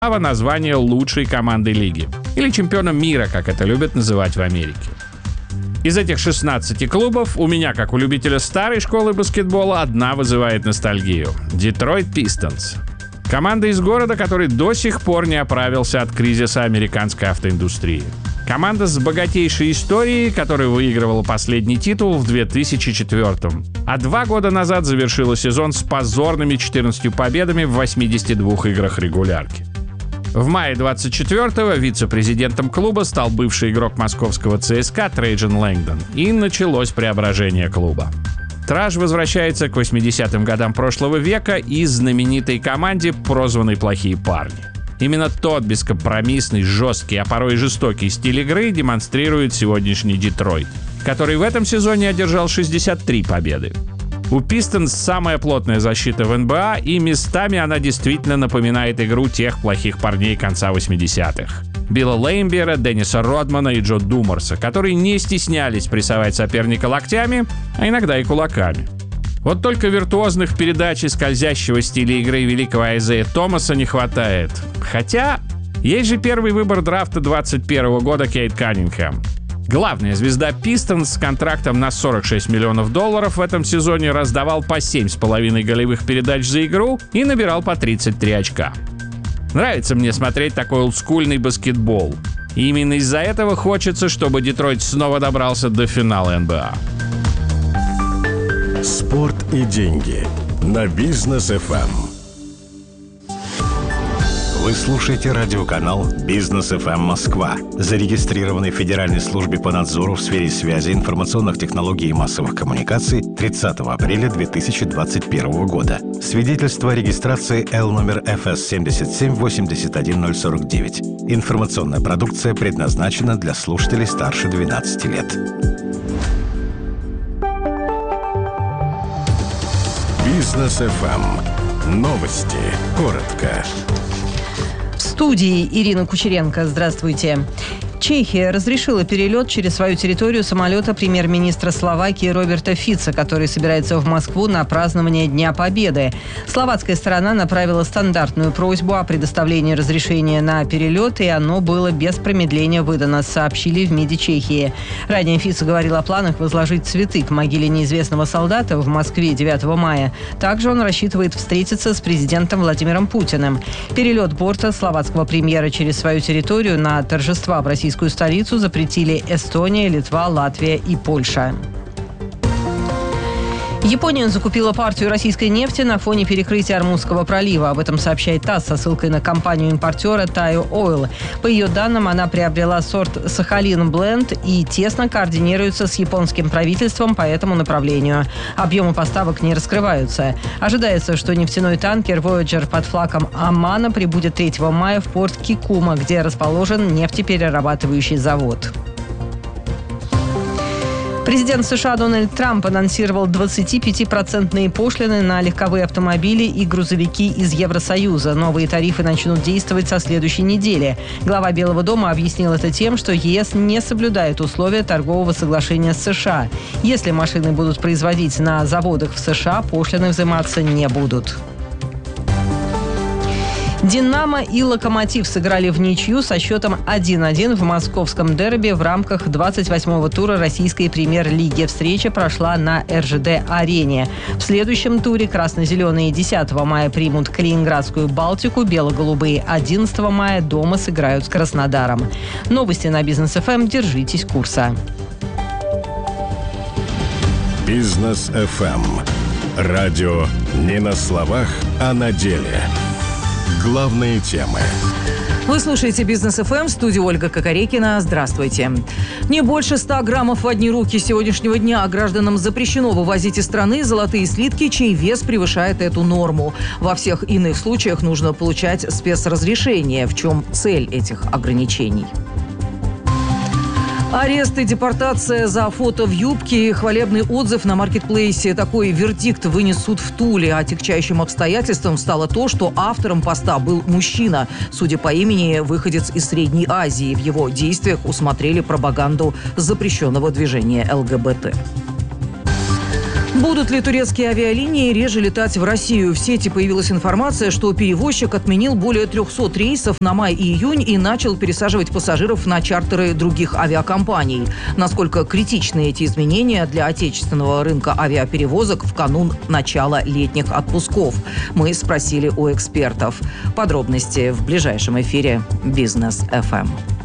название лучшей команды лиги. Или чемпионом мира, как это любят называть в Америке. Из этих 16 клубов у меня, как у любителя старой школы баскетбола, одна вызывает ностальгию – Детройт Пистонс. Команда из города, который до сих пор не оправился от кризиса американской автоиндустрии. Команда с богатейшей историей, которая выигрывала последний титул в 2004-м. А 2 года назад завершила сезон с позорными 14 победами в 82 играх регулярки. В мае 24-го вице-президентом клуба стал бывший игрок московского ЦСКА Трейджен Лэнгдон. И началось преображение клуба. Траж возвращается к 80-м годам прошлого века и знаменитой команде, прозванной «Плохие парни». Именно тот бескомпромиссный, жесткий, а порой и жестокий стиль игры демонстрирует сегодняшний Детройт, который в этом сезоне одержал 63 победы. У Пистонс самая плотная защита в НБА, и местами она действительно напоминает игру тех плохих парней конца 80-х. Билла Леймбера, Денниса Родмана и Джо Думарса, которые не стеснялись прессовать соперника локтями, а иногда и кулаками. Вот только виртуозных передач и скользящего стиля игры великого Айзея Томаса не хватает. Хотя есть же первый выбор драфта 21 года Кейт Каннингхэм. Главная звезда Пистонс с контрактом на $46 миллионов в этом сезоне раздавал по 7,5 голевых передач за игру и набирал по 33 очка. Нравится мне смотреть такой олдскульный баскетбол. И именно из-за этого хочется, чтобы Детройт снова добрался до финала НБА. Спорт и деньги на Бизнес ФМ. Вы слушаете радиоканал Бизнес ФМ Москва, зарегистрированный в Федеральной службе по надзору в сфере связи, информационных технологий и массовых коммуникаций 30 апреля 2021 года. Свидетельство о регистрации L номер FS 7781049. Информационная продукция предназначена для слушателей старше 12 лет. Бизнес ФМ. Новости. Коротко. В студии Ирина Кучеренко. Здравствуйте. Чехия разрешила перелет через свою территорию самолета премьер-министра Словакии Роберта Фица, который собирается в Москву на празднование Дня Победы. Словацкая сторона направила стандартную просьбу о предоставлении разрешения на перелет, и оно было без промедления выдано, сообщили в МИДе Чехии. Ранее Фиц говорил о планах возложить цветы к могиле неизвестного солдата в Москве 9 мая. Также он рассчитывает встретиться с президентом Владимиром Путиным. Перелет борта словацкого премьера через свою территорию на торжества в российскую столицу запретили Эстония, Литва, Латвия и Польша. Япония закупила партию российской нефти на фоне перекрытия Ормузского пролива. Об этом сообщает ТАСС со ссылкой на компанию-импортера Taiyo Oil. По ее данным, она приобрела сорт Сахалин Бленд и тесно координируется с японским правительством по этому направлению. Объемы поставок не раскрываются. Ожидается, что нефтяной танкер Voyager под флагом Омана прибудет 3 мая в порт Кикума, где расположен нефтеперерабатывающий завод. Президент США Дональд Трамп анонсировал 25% пошлины на легковые автомобили и грузовики из Евросоюза. Новые тарифы начнут действовать со следующей недели. Глава Белого дома объяснил это тем, что ЕС не соблюдает условия торгового соглашения с США. Если машины будут производить на заводах в США, пошлины взиматься не будут. «Динамо» и «Локомотив» сыграли в ничью со счетом 1-1 в московском дерби в рамках 28-го тура российской премьер-лиги. Встреча прошла на РЖД-арене. В следующем туре красно-зеленые 10 мая примут Калининградскую «Балтику», бело-голубые 11 мая дома сыграют с Краснодаром. Новости на Бизнес ФМ. Держитесь курса. Бизнес ФМ. Радио не на словах, а на деле. Главные темы. Вы слушаете «Бизнес ФМ», в студии Ольга Кокорекина. Здравствуйте. Не больше 100 граммов в одни руки с сегодняшнего дня гражданам запрещено вывозить из страны золотые слитки, чей вес превышает эту норму. Во всех иных случаях нужно получать спецразрешение. В чем цель этих ограничений? Арест и депортация за фото в юбке и хвалебный отзыв на маркетплейсе. Такой вердикт вынес суд в Туле. Отягчающим обстоятельством стало то, что автором поста был мужчина. Судя по имени, выходец из Средней Азии. В его действиях усмотрели пропаганду запрещенного движения ЛГБТ. Будут ли турецкие авиалинии реже летать в Россию? В сети появилась информация, что перевозчик отменил более 300 рейсов на май и июнь и начал пересаживать пассажиров на чартеры других авиакомпаний. Насколько критичны эти изменения для отечественного рынка авиаперевозок в канун начала летних отпусков? Мы спросили у экспертов. Подробности в ближайшем эфире «Бизнес ФМ».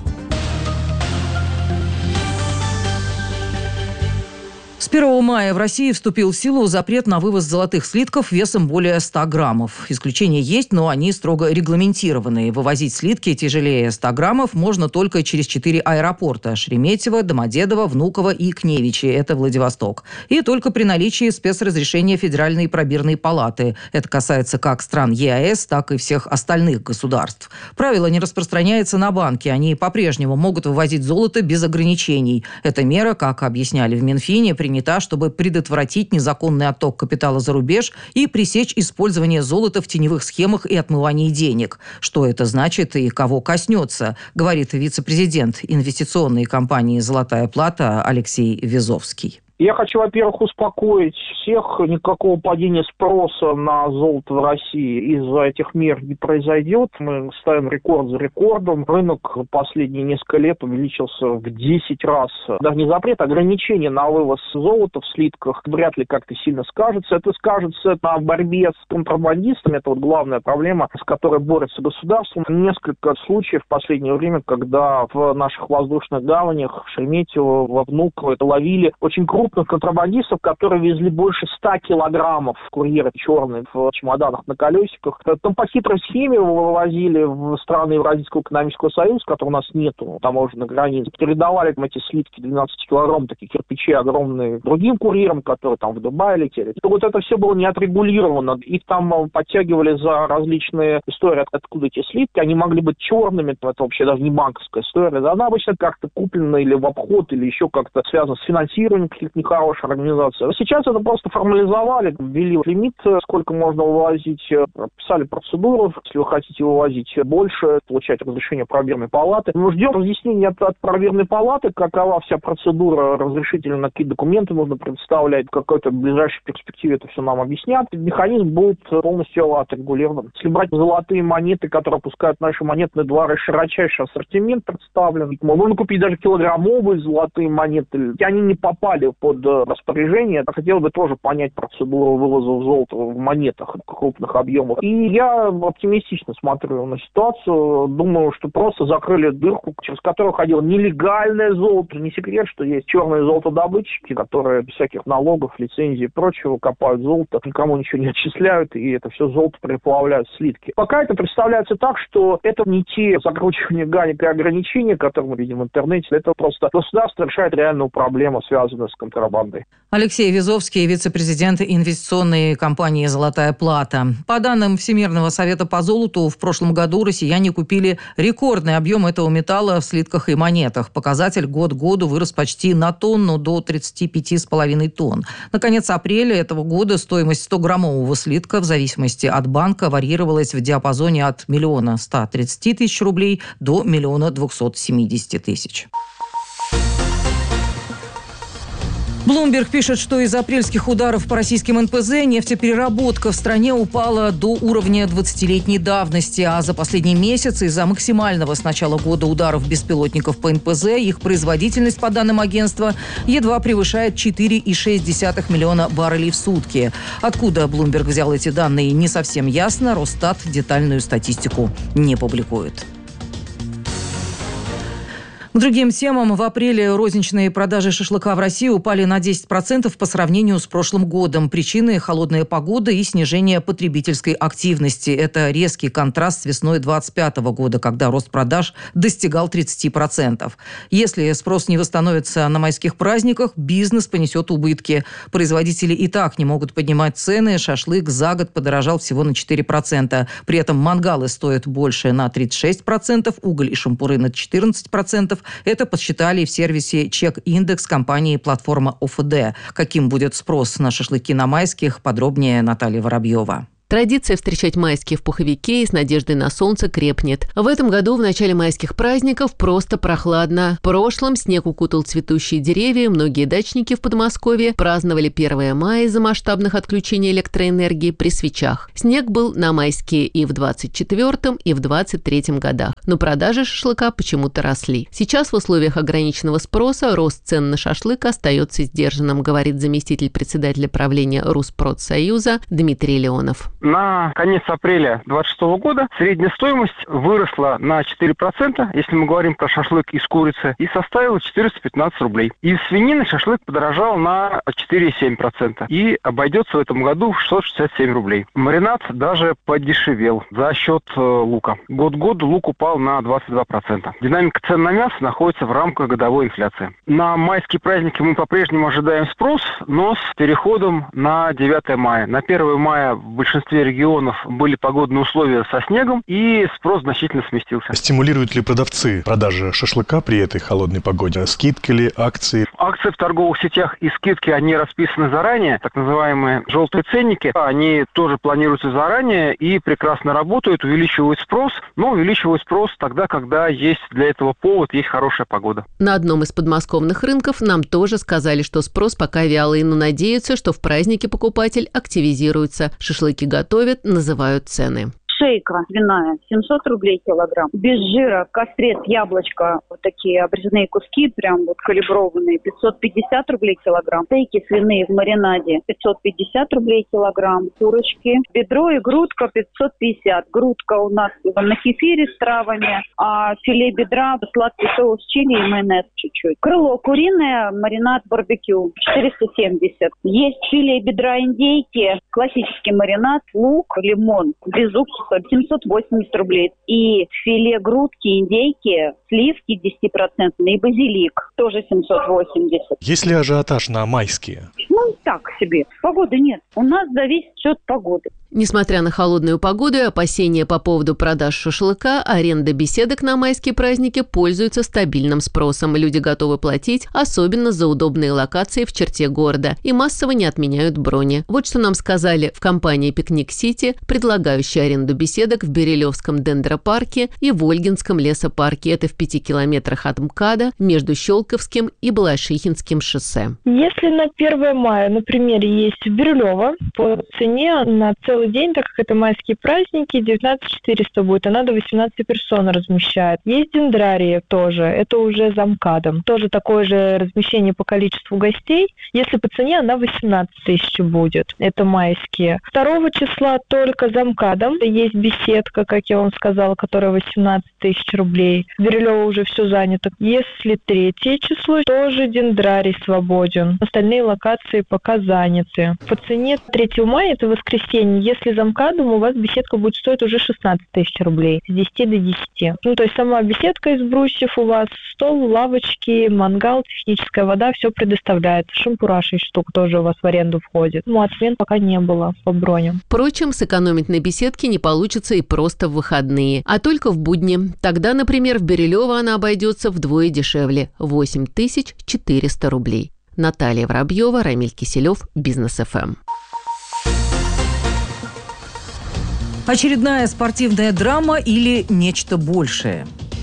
С 1 мая в России вступил в силу запрет на вывоз золотых слитков весом более 100 граммов. Исключения есть, но они строго регламентированы. Вывозить слитки тяжелее 100 граммов можно только через 4 аэропорта – Шереметьево, Домодедово, Внуково и Кневичи – это Владивосток. И только при наличии спецразрешения Федеральной пробирной палаты. Это касается как стран ЕАЭС, так и всех остальных государств. Правило не распространяется на банки. Они по-прежнему могут вывозить золото без ограничений. Эта мера, как объясняли в Минфине, принята, чтобы предотвратить незаконный отток капитала за рубеж и пресечь использование золота в теневых схемах и отмывании денег. Что это значит и кого коснется, говорит вице-президент инвестиционной компании «Золотая плата» Алексей Везовский. Я хочу, во-первых, успокоить всех. Никакого падения спроса на золото в России из-за этих мер не произойдет. Мы ставим рекорд за рекордом. Рынок последние несколько лет увеличился в 10 раз. Даже не запрет, а ограничение на вывоз золота в слитках вряд ли как-то сильно скажется. Это скажется на борьбе с контрабандистами. Это вот главная проблема, с которой борется государство. Несколько случаев в последнее время, когда в наших воздушных гаванях, в Шереметьево, во Внуково, ловили очень крупных контрабандистов, которые везли больше 100 килограммов курьеры черные в чемоданах на колесиках. Там по хитрой схеме вывозили в страны Евразийского экономического союза, которого у нас нету таможенных границ. Передавали эти слитки 12 килограмм, такие кирпичи огромные, другим курьерам, которые там в Дубае летели. Вот это все было не отрегулировано. Их там подтягивали за различные истории, откуда эти слитки. Они могли быть черными, это вообще даже не банковская история. Она обычно как-то куплена или в обход, или еще как-то связана с финансированием каких-то нехорошая организация. Сейчас это просто формализовали, ввели лимит, сколько можно вывозить, прописали процедуру. Если вы хотите вывозить больше, получать разрешение пробирной палаты. Мы ждем разъяснения от пробирной палаты, какова вся процедура разрешительная, на какие документы нужно предоставлять. В какой-то ближайшей перспективе это все нам объяснят. Механизм будет полностью отрегулирован. Если брать золотые монеты, которые пускают наши монетные дворы, широчайший ассортимент представлен. Можно купить даже килограммовые золотые монеты. Они не попали под распоряжение. Я хотел бы тоже понять процедуру вывоза золота в монетах в крупных объемах. И я оптимистично смотрю на ситуацию. Думаю, что просто закрыли дырку, через которую ходило нелегальное золото. Не секрет, что есть черные золотодобытчики, которые без всяких налогов, лицензий и прочего копают золото, никому ничего не отчисляют, и это все золото переплавляют в слитки. Пока это представляется так, что это не те закручивания гаек и ограничения, которые мы видим в интернете. Это просто государство решает реальную проблему, связанную с контрабандой. Алексей Везовский, вице-президент инвестиционной компании «Золотая плата». По данным Всемирного совета по золоту, в прошлом году россияне купили рекордный объем этого металла в слитках и монетах. Показатель год к году вырос почти на тонну до 35,5 тонн. На конец апреля этого года стоимость 100-граммового слитка в зависимости от банка варьировалась в диапазоне от 1 130 000 рублей до 1 270 000. Bloomberg пишет, что из апрельских ударов по российским НПЗ нефтепереработка в стране упала до уровня 20-летней давности, а за последний месяц из-за максимального с начала года ударов беспилотников по НПЗ их производительность, по данным агентства, едва превышает 4,6 миллиона баррелей в сутки. Откуда Bloomberg взял эти данные, не совсем ясно. Росстат детальную статистику не публикует. К другим темам. В апреле розничные продажи шашлыка в России упали на 10% по сравнению с прошлым годом. Причины – холодная погода и снижение потребительской активности. Это резкий контраст с весной 2025 года, когда рост продаж достигал 30%. Если спрос не восстановится на майских праздниках, бизнес понесет убытки. Производители и так не могут поднимать цены. Шашлык за год подорожал всего на 4%. При этом мангалы стоят больше на 36%, уголь и шампуры на 14%. Это подсчитали в сервисе «Чек-индекс» компании «Платформа ОФД». Каким будет спрос на шашлыки на майских, подробнее Наталья Воробьева. Традиция встречать майские в пуховике и с надеждой на солнце крепнет. В этом году в начале майских праздников просто прохладно. В прошлом снег укутал цветущие деревья, многие дачники в Подмосковье праздновали 1 мая из-за масштабных отключений электроэнергии при свечах. Снег был на майские и в 24-м, и в 23-м годах, но продажи шашлыка почему-то росли. Сейчас в условиях ограниченного спроса рост цен на шашлык остается сдержанным, говорит заместитель председателя правления Руспродсоюза Дмитрий Леонов. На конец апреля 2026 года средняя стоимость выросла на 4%, если мы говорим про шашлык из курицы, и составила 415 рублей. Из свинины шашлык подорожал на 4,7% и обойдется в этом году в 667 рублей. Маринад даже подешевел за счет лука. Год к году лук упал на 22%. Динамика цен на мясо находится в рамках годовой инфляции. На майские праздники мы по-прежнему ожидаем спрос, но с переходом на 9 мая. На 1 мая в большинстве регионов были погодные условия со снегом, и спрос значительно сместился. Стимулируют ли продавцы продажи шашлыка при этой холодной погоде? Скидки ли, акции? Акции в торговых сетях и скидки, они расписаны заранее, так называемые желтые ценники. Они тоже планируются заранее и прекрасно работают, увеличивают спрос, но увеличивают спрос тогда, когда есть для этого повод, есть хорошая погода. На одном из подмосковных рынков нам тоже сказали, что спрос пока вялый, но надеются, что в празднике покупатель активизируется. Шашлыки готовят, называют цены. Шейка свиная 700 рублей килограмм. Без жира кострец, яблочко, вот такие обрезанные куски, прям вот калиброванные, 550 рублей килограмм. Стейки свиные в маринаде 550 рублей килограмм. Курочки, бедро и грудка 550. Грудка у нас на кефире с травами, а филе бедра сладкий соус чили и майонез чуть-чуть. Крыло куриное, маринад барбекю 470. Есть филе бедра индейки, классический маринад, лук, лимон, без уксуса 780 рублей. И филе грудки индейки, сливки 10% и базилик тоже 780. Есть ли ажиотаж на майские? Ну, так себе. Погоды нет. У нас зависит все от погоды. Несмотря на холодную погоду и опасения по поводу продаж шашлыка, аренда беседок на майские праздники пользуется стабильным спросом. Люди готовы платить, особенно за удобные локации в черте города, и массово не отменяют брони. Вот что нам сказали в компании «Пикник Сити», предлагающей аренду беседок в Берилевском дендропарке и в Ольгинском лесопарке. Это в 5 километрах от МКАДа между Щелковским и Балашихинским шоссе. Если на 1 мая, например, есть в Бирюлево, по цене на целый день, так как это майские праздники, 19 400 будет, она до 18 персон размещает. Есть дендрарии тоже, это уже за МКАДом. Тоже такое же размещение по количеству гостей. Если по цене, она 18 тысяч будет. Это майские. 2 числа только за МКАДом. Есть беседка, как я вам сказала, которая 18 тысяч рублей. В Бирюлево уже все занято. Если 3 число, тоже дендрарий свободен. Остальные локации пока заняты. По цене 3 мая, это воскресенье, если за МКАДом, у вас беседка будет стоить уже 16 тысяч рублей. С 10 до 10. Ну, то есть сама беседка из брусьев у вас, стол, лавочки, мангал, техническая вода, все предоставляется. Шампура 6 штук тоже у вас в аренду входит. Ну, отмен пока не было по броням. Впрочем, сэкономить на беседке не получится и просто в выходные, а только в будни. Тогда, например, в Берилево она обойдется вдвое дешевле – 8400 рублей. Наталья Воробьева, Рамиль Киселев, Бизнес ФМ. Очередная спортивная драма или нечто большее?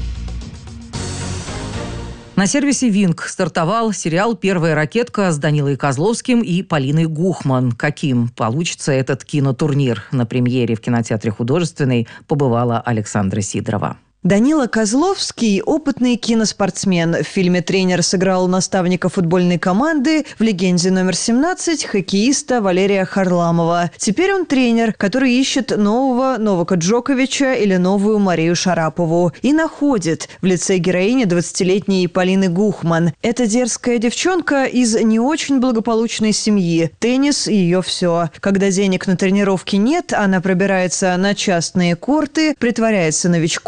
На сервисе Wink стартовал сериал «Первая ракетка» с Данилой Козловским и Полиной Гухман. Каким получится этот кинотурнир? На премьере в кинотеатре «Художественный» побывала Александра Сидорова. Данила Козловский – опытный киноспортсмен. В фильме тренер сыграл наставника футбольной команды, в «Легенде номер 17» – хоккеиста Валерия Харламова. Теперь он тренер, который ищет нового Новака Джоковича или новую Марию Шарапову. И находит в лице героини 20-летней Полины Гухман. Эта дерзкая девчонка из не очень благополучной семьи. Теннис – ее все. Когда денег на тренировки нет, она пробирается на частные корты, притворяется новичком,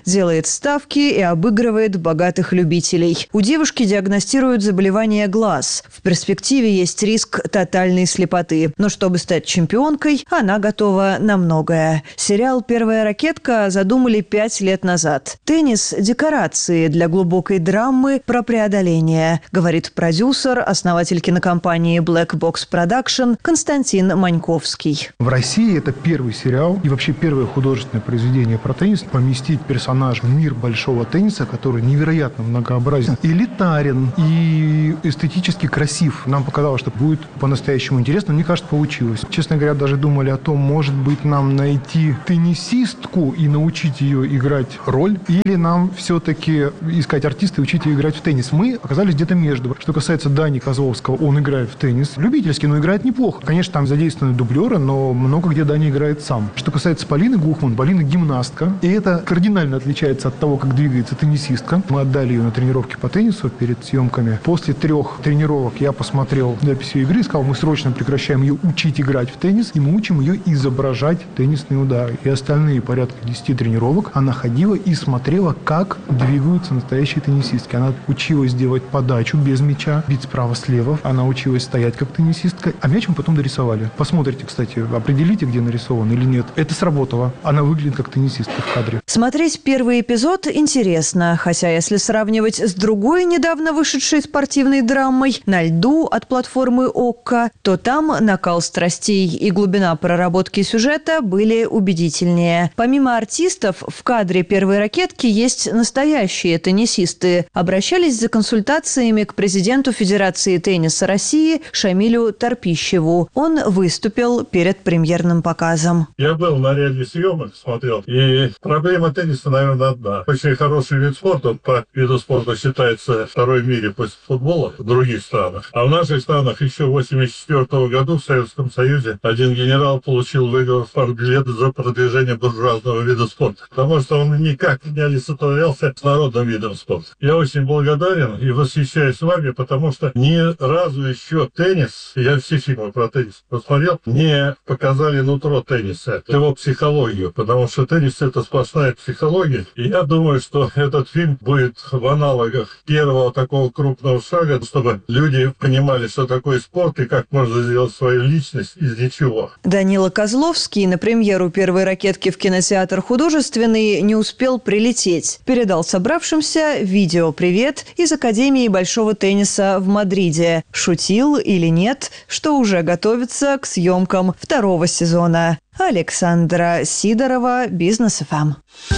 делает ставки и обыгрывает богатых любителей. У девушки диагностируют заболевание глаз. В перспективе есть риск тотальной слепоты. Но чтобы стать чемпионкой, она готова на многое. Сериал «Первая ракетка» задумали 5 лет назад. Теннис – декорации для глубокой драмы про преодоление, говорит продюсер, основатель кинокомпании Black Box Production Константин Маньковский. В России это первый сериал и вообще первое художественное произведение про теннис. Поместить персонажа в мир большого тенниса, который невероятно многообразен, элитарен и эстетически красив. Нам показалось, что будет по-настоящему интересно. Мне кажется, получилось. Честно говоря, даже думали о том, может быть, нам найти теннисистку и научить ее играть роль, или нам все-таки искать артиста и учить ее играть в теннис. Мы оказались где-то между. Что касается Дани Козловского, он играет в теннис. Любительский, но играет неплохо. Конечно, там задействованы дублеры, но много где Даня играет сам. Что касается Полины Гухман, Полина гимнастка. И это кардинально отличается от того, как двигается теннисистка. Мы отдали ее на тренировки по теннису перед съемками. После 3 тренировок я посмотрел запись ее игры и сказал, мы срочно прекращаем ее учить играть в теннис, и мы учим ее изображать теннисные удары. И остальные порядка 10 тренировок она ходила и смотрела, как двигаются настоящие теннисистки. Она училась делать подачу без мяча, бить справа-слева. Она училась стоять как теннисистка, а мяч мы потом дорисовали. Посмотрите, кстати, определите, где нарисован или нет. Это сработало. Она выглядит как теннисистка в кадре. Смотреть первый эпизод интересно, хотя если сравнивать с другой недавно вышедшей спортивной драмой «На льду» от платформы ОККО, то там накал страстей и глубина проработки сюжета были убедительнее. Помимо артистов, в кадре «Первой ракетки» есть настоящие теннисисты. Обращались за консультациями к президенту Федерации тенниса России Шамилю Торпищеву. Он выступил перед премьерным показом. Я был на ряде съемок, смотрел, и проблема тенниса, наверное, одна. Очень хороший вид спорта, он по виду спорта считается второй в мире после футбола в других странах. А в наших странах еще в 1984 году в Советском Союзе один генерал получил выговор в партбилет за продвижение буржуазного вида спорта, потому что он никак не олицетворялся с народным видом спорта. Я очень благодарен и восхищаюсь вами, потому что ни разу еще теннис, я все фильмы про теннис посмотрел, не показали нутро тенниса, его психологию, потому что теннис — это сплошная психология. И я думаю, что этот фильм будет в аналогах первого такого крупного шага, чтобы люди понимали, что такое спорт и как можно сделать свою личность из ничего. Данила Козловский на премьеру «Первой ракетки» в кинотеатр «Художественный» не успел прилететь. Передал собравшимся видео-привет из Академии большого тенниса в Мадриде. Шутил или нет, что уже готовится к съемкам 2-го сезона. Александра Сидорова, Бизнес ФМ.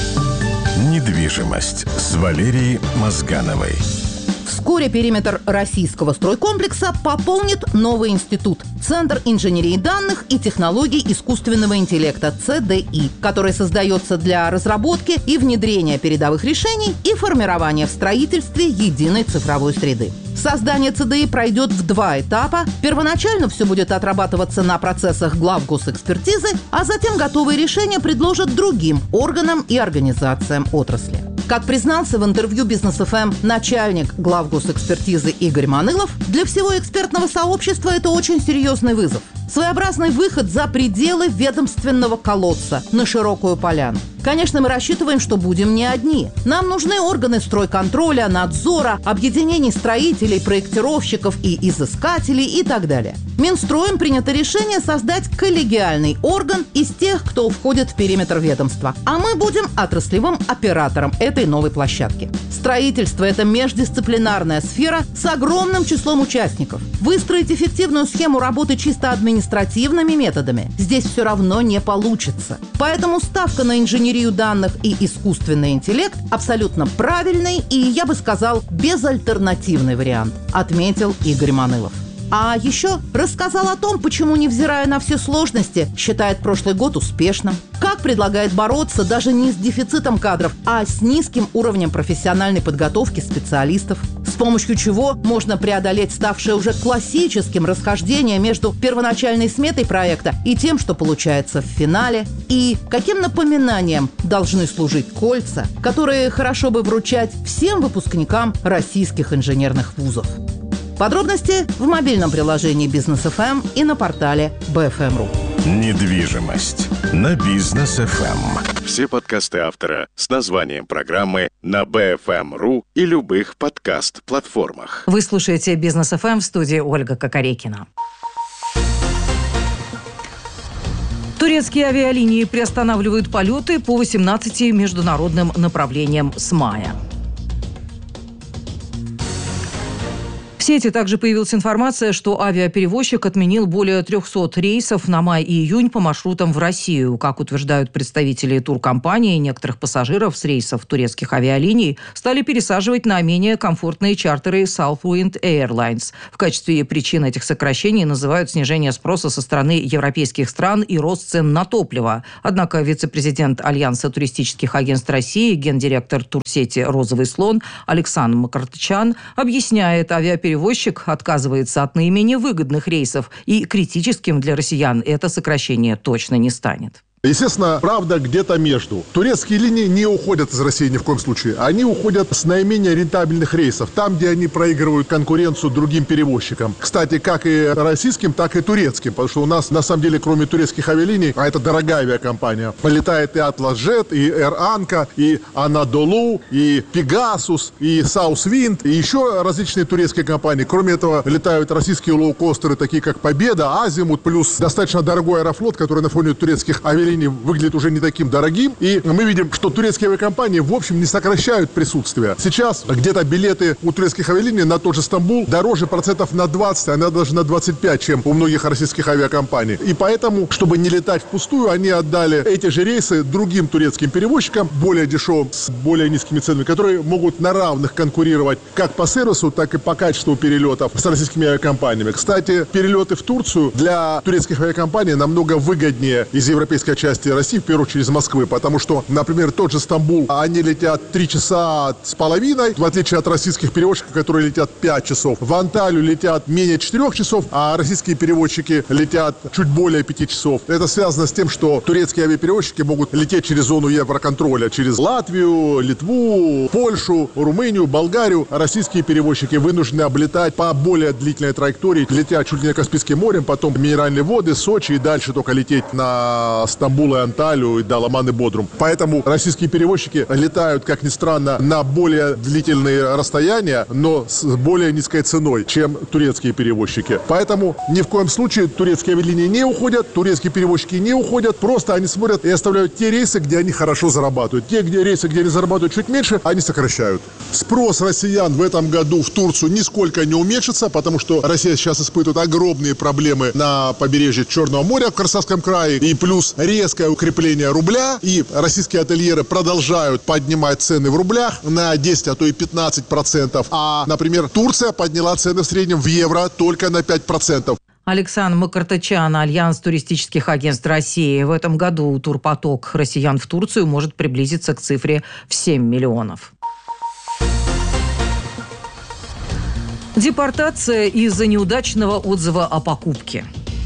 Недвижимость с Валерией Мозгановой. Вскоре периметр российского стройкомплекса пополнит новый институт – Центр инженерии данных и технологий искусственного интеллекта ЦДИ, который создается для разработки и внедрения передовых решений и формирования в строительстве единой цифровой среды. Создание ЦДИ пройдет в 2 этапа. Первоначально все будет отрабатываться на процессах главгосэкспертизы, а затем готовые решения предложат другим органам и организациям отрасли. Как признался в интервью Бизнес ФМ начальник главгосэкспертизы Игорь Манылов, для всего экспертного сообщества это очень серьезный вызов. Своеобразный выход за пределы ведомственного колодца на широкую поляну. Конечно, мы рассчитываем, что будем не одни. Нам нужны органы стройконтроля, надзора, объединений строителей, проектировщиков и изыскателей и так далее. Минстроем принято решение создать коллегиальный орган из тех, кто входит в периметр ведомства. А мы будем отраслевым оператором этой новой площадки. Строительство – это междисциплинарная сфера с огромным числом участников. Выстроить эффективную схему работы чисто административными методами здесь все равно не получится. Поэтому ставка на инженерию данных и искусственный интеллект абсолютно правильный и, я бы сказал, безальтернативный вариант, отметил Игорь Манылов. А еще рассказал о том, почему, невзирая на все сложности, считает прошлый год успешным. Как предлагает бороться даже не с дефицитом кадров, а с низким уровнем профессиональной подготовки специалистов. С помощью чего можно преодолеть ставшее уже классическим расхождение между первоначальной сметой проекта и тем, что получается в финале. И каким напоминанием должны служить кольца, которые хорошо бы вручать всем выпускникам российских инженерных вузов. Подробности в мобильном приложении Бизнес ФМ и на портале BFM.ru. Недвижимость на Бизнес FM. Все подкасты автора с названием программы на BFM.ru и любых подкаст-платформах. Вы слушаете Бизнес FM, в студии Ольга Кокорекина. Турецкие авиалинии приостанавливают полеты по 18 международным направлениям с мая. В сети также появилась информация, что авиаперевозчик отменил более 300 рейсов на май и июнь по маршрутам в Россию. Как утверждают представители туркомпании, некоторых пассажиров с рейсов турецких авиалиний стали пересаживать на менее комфортные чартеры Southwind Airlines. В качестве причин этих сокращений называют снижение спроса со стороны европейских стран и рост цен на топливо. Однако вице-президент Альянса туристических агентств России, гендиректор турсети «Розовый слон» Александр Макартычан объясняет, авиаперевозчик отказывается от наименее выгодных рейсов, и критическим для россиян это сокращение точно не станет. Естественно, правда где-то между. Турецкие линии не уходят из России ни в коем случае. Они уходят с наименее рентабельных рейсов, там, где они проигрывают конкуренцию другим перевозчикам. Кстати, как и российским, так и турецким. Потому что у нас, на самом деле, кроме турецких авиалиний, а это дорогая авиакомпания, полетает и Atlas Jet, и Air Anka, и Anadolu, и Pegasus, и Southwind, и еще различные турецкие компании. Кроме этого, летают российские лоукостеры, такие как Победа, Азимут, плюс достаточно дорогой Аэрофлот, который на фоне турецких авиалиний выглядит уже не таким дорогим. И мы видим, что турецкие авиакомпании, в общем, не сокращают присутствие. Сейчас где-то билеты у турецких авиалиний на тот же Стамбул дороже процентов на 20, а даже на 25, чем у многих российских авиакомпаний. И поэтому, чтобы не летать впустую, они отдали эти же рейсы другим турецким перевозчикам, более дешевым, с более низкими ценами, которые могут на равных конкурировать как по сервису, так и по качеству перелетов с российскими авиакомпаниями. Кстати, перелеты в Турцию для турецких авиакомпаний намного выгоднее из европейской части России, в первую очередь из Москвы, потому что, например, тот же Стамбул, они летят 3 часа с половиной, в отличие от российских перевозчиков, которые летят 5 часов. В Анталию летят менее 4 часов, а российские перевозчики летят чуть более 5 часов. Это связано с тем, что турецкие авиаперевозчики могут лететь через зону Евроконтроля, через Латвию, Литву, Польшу, Румынию, Болгарию. А российские перевозчики вынуждены облетать по более длительной траектории, летят чуть ли не Каспийским морем, потом Минеральные воды, Сочи, и дальше только лететь на Стамбул и Анталию, и Даламан и Бодрум. Поэтому российские перевозчики летают, как ни странно, на более длительные расстояния, но с более низкой ценой, чем турецкие перевозчики. Поэтому ни в коем случае турецкие авиалинии не уходят, турецкие перевозчики не уходят, просто они смотрят и оставляют те рейсы, где они хорошо зарабатывают. Те рейсы, где они зарабатывают чуть меньше, они сокращают. Спрос россиян в этом году в Турцию нисколько не уменьшится, потому что Россия сейчас испытывает огромные проблемы на побережье Черного моря в Краснодарском крае, и плюс резкое укрепление рубля, и российские ательеры продолжают поднимать цены в рублях на 10, а то и 15%. А, например, Турция подняла цены в среднем в евро только на 5%. Александр Макартычан, Альянс туристических агентств России. В этом году турпоток россиян в Турцию может приблизиться к цифре в 7 миллионов. Депортация из-за неудачного отзыва о покупке.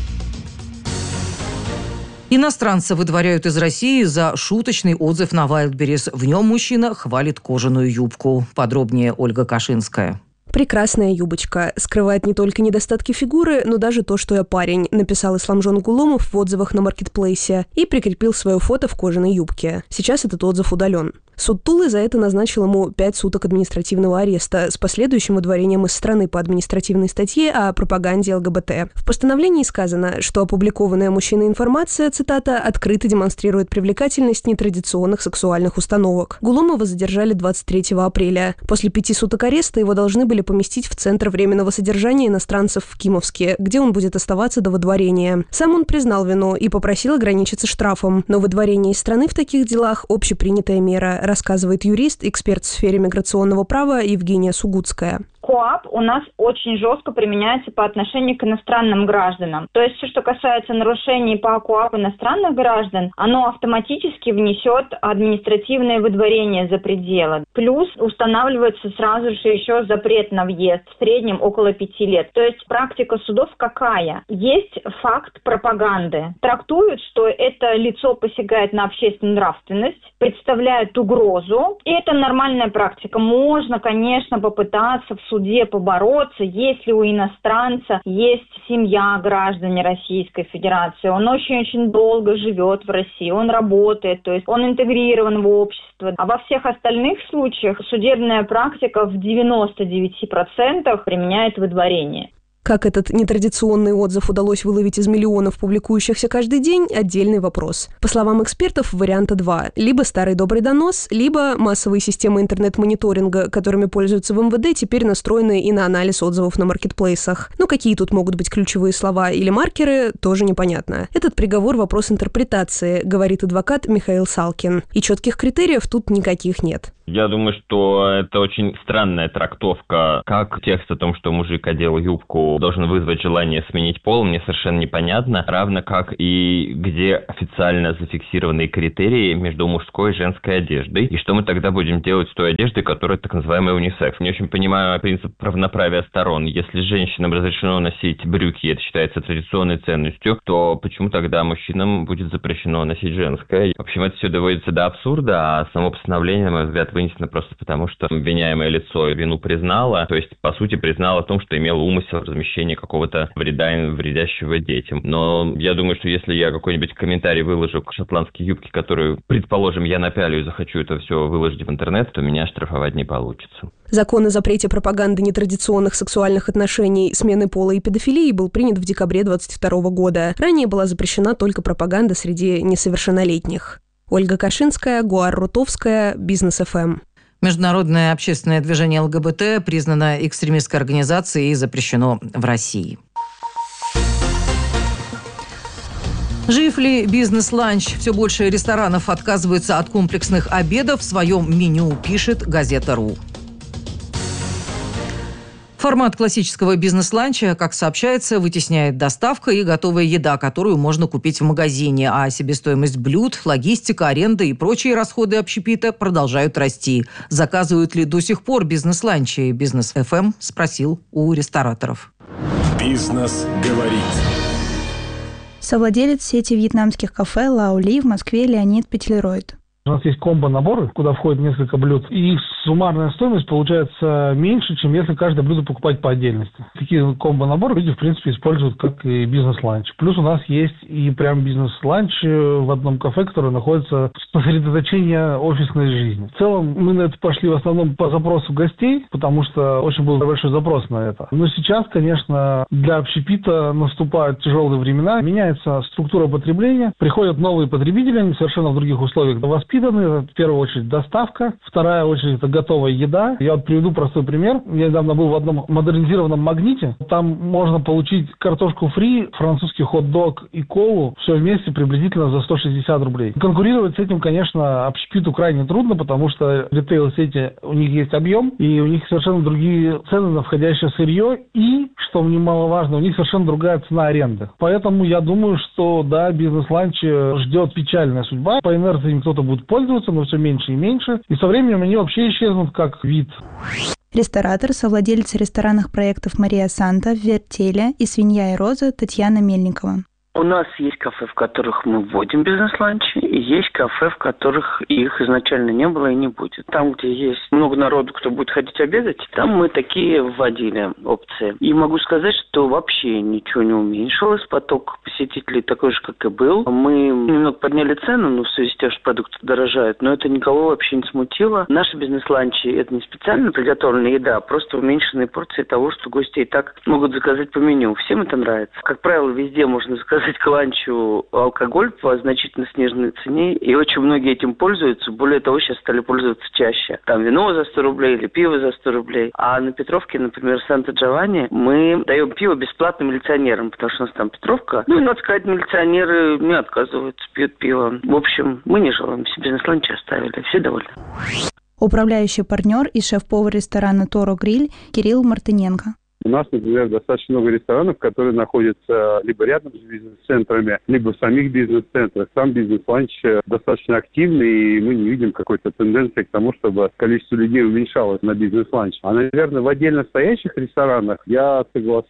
Иностранца выдворяют из России за шуточный отзыв на Wildberries. В нем мужчина хвалит кожаную юбку. Подробнее Ольга Кашинская. «Прекрасная юбочка. Скрывает не только недостатки фигуры, но даже то, что я парень», написал Исламжон Гуломов в отзывах на маркетплейсе и прикрепил свое фото в кожаной юбке. Сейчас этот отзыв удален. Суд Тулы за это назначил ему 5 суток административного ареста с последующим выдворением из страны по административной статье о пропаганде ЛГБТ. В постановлении сказано, что опубликованная мужчиной информация, цитата, «открыто демонстрирует привлекательность нетрадиционных сексуальных установок». Гуломова задержали 23 апреля. После 5 суток ареста его должны были поместить в Центр временного содержания иностранцев в Кимовске, где он будет оставаться до выдворения. Сам он признал вину и попросил ограничиться штрафом. Но выдворение из страны в таких делах – общепринятая мера, рассказывает юрист, эксперт в сфере миграционного права Евгения Сугутская. КоАП у нас очень жестко применяется по отношению к иностранным гражданам. То есть все, что касается нарушений по КоАП иностранных граждан, оно автоматически внесет административное выдворение за пределы. Плюс устанавливается сразу же еще запрет на въезд, в среднем около 5 лет. То есть практика судов какая? Есть факт пропаганды. Трактуют, что это лицо посягает на общественную нравственность, представляет угрозу, и это нормальная практика. Можно, конечно, попытаться в суде побороться, если у иностранца есть семья, граждане Российской Федерации, он очень-очень долго живет в России, он работает, то есть он интегрирован в общество. А во всех остальных случаях судебная практика в 99% применяет выдворение. Как этот нетрадиционный отзыв удалось выловить из миллионов публикующихся каждый день – отдельный вопрос. По словам экспертов, варианта два. Либо старый добрый донос, либо массовые системы интернет-мониторинга, которыми пользуются в МВД, теперь настроены и на анализ отзывов на маркетплейсах. Но какие тут могут быть ключевые слова или маркеры, тоже непонятно. Этот приговор – вопрос интерпретации, говорит адвокат Михаил Салкин. И четких критериев тут никаких нет. Я думаю, что это очень странная трактовка. Как текст о том, что мужик одел юбку, должен вызвать желание сменить пол, мне совершенно непонятно. Равно как и где официально зафиксированные критерии между мужской и женской одеждой. И что мы тогда будем делать с той одеждой, которая так называемая унисекс. Не очень понимаю принцип равноправия сторон. Если женщинам разрешено носить брюки, это считается традиционной ценностью, то почему тогда мужчинам будет запрещено носить женское? В общем, это все доводится до абсурда, а само постановление, на мой взгляд, вынесено просто потому, что обвиняемое лицо вину признало, то есть, по сути, признало о том, что имело умысел размещения какого-то вреда, вредящего детям. Но я думаю, что если я какой-нибудь комментарий выложу к шотландской юбке, которую, предположим, я напялю и захочу это все выложить в интернет, то меня штрафовать не получится. Закон о запрете пропаганды нетрадиционных сексуальных отношений, смены пола и педофилии был принят в декабре 2022 года. Ранее была запрещена только пропаганда среди несовершеннолетних. Ольга Кашинская, Гуар Рутовская, Бизнес ФМ. Международное общественное движение ЛГБТ признано экстремистской организацией и запрещено в России. Жив ли бизнес-ланч? Все больше ресторанов отказываются от комплексных обедов в своем меню, пишет газета.ру. Формат классического бизнес-ланча, как сообщается, вытесняет доставка и готовая еда, которую можно купить в магазине, а себестоимость блюд, логистика, аренда и прочие расходы общепита продолжают расти. Заказывают ли до сих пор бизнес-ланчи? Бизнес ФМ спросил у рестораторов. Бизнес говорит. Совладелец сети вьетнамских кафе «Лао Ли» в Москве Леонид Петлеройд. У нас есть комбо-наборы, куда входит несколько блюд, и их суммарная стоимость получается меньше, чем если каждое блюдо покупать по отдельности. Такие комбо-наборы люди, в принципе, используют как и бизнес-ланч. Плюс у нас есть и прям бизнес-ланч в одном кафе, которое находится в сосредоточении офисной жизни. В целом мы на это пошли в основном по запросу гостей, потому что очень был большой запрос на это. Но сейчас, конечно, для общепита наступают тяжелые времена, меняется структура потребления, приходят новые потребители, они совершенно в других условиях воспитаны. В первую очередь доставка, вторая очередь это готовая еда. Я вот приведу простой пример. Я недавно был в одном модернизированном «Магните». Там можно получить картошку фри, французский хот-дог и колу все вместе приблизительно за 160 рублей. Конкурировать с этим, конечно, общепиту крайне трудно, потому что ритейл-сети, у них есть объем, и у них совершенно другие цены на входящее сырье, и, что немаловажно, у них совершенно другая цена аренды. Поэтому я думаю, что, да, бизнес-ланч ждет печальная судьба. По инерции кто-то будет пользоваться, но все меньше и меньше. И со временем они вообще исчезнут как вид. Ресторатор, совладелец ресторанных проектов «Мария Санта», «Вертеля» и «Свинья и роза» Татьяна Мельникова. У нас есть кафе, в которых мы вводим бизнес-ланчи, и есть кафе, в которых их изначально не было и не будет. Там, где есть много народу, кто будет ходить обедать, там мы такие вводили опции. И могу сказать, что вообще ничего не уменьшилось, поток посетителей такой же, как и был. Мы немного подняли цену, в связи с тем, что продукты дорожают, но это никого вообще не смутило. Наши бизнес-ланчи – это не специально приготовленная еда, а просто уменьшенные порции того, что гости и так могут заказать по меню. Всем это нравится. Как правило, везде можно заказать к ланчу алкоголь по значительно сниженной цене, и очень многие этим пользуются. Более того, сейчас стали пользоваться чаще. Там вино за 100 рублей или пиво за 100 рублей. А на Петровке, например, в Санта-Джованни, мы даем пиво бесплатно милиционерам, потому что у нас там Петровка. И, надо сказать, милиционеры не отказываются, пьют пиво. В общем, мы не жалуемся, бизнес-ланчи оставили, все довольны. Управляющий партнер и шеф-повар ресторана «Торо Гриль» Кирилл Мартыненко. У нас, например, достаточно много ресторанов, которые находятся либо рядом с бизнес-центрами, либо в самих бизнес-центрах. Сам бизнес-ланч достаточно активный, и мы не видим какой-то тенденции к тому, чтобы количество людей уменьшалось на бизнес-ланч. А, наверное, в отдельно стоящих ресторанах я соглашусь,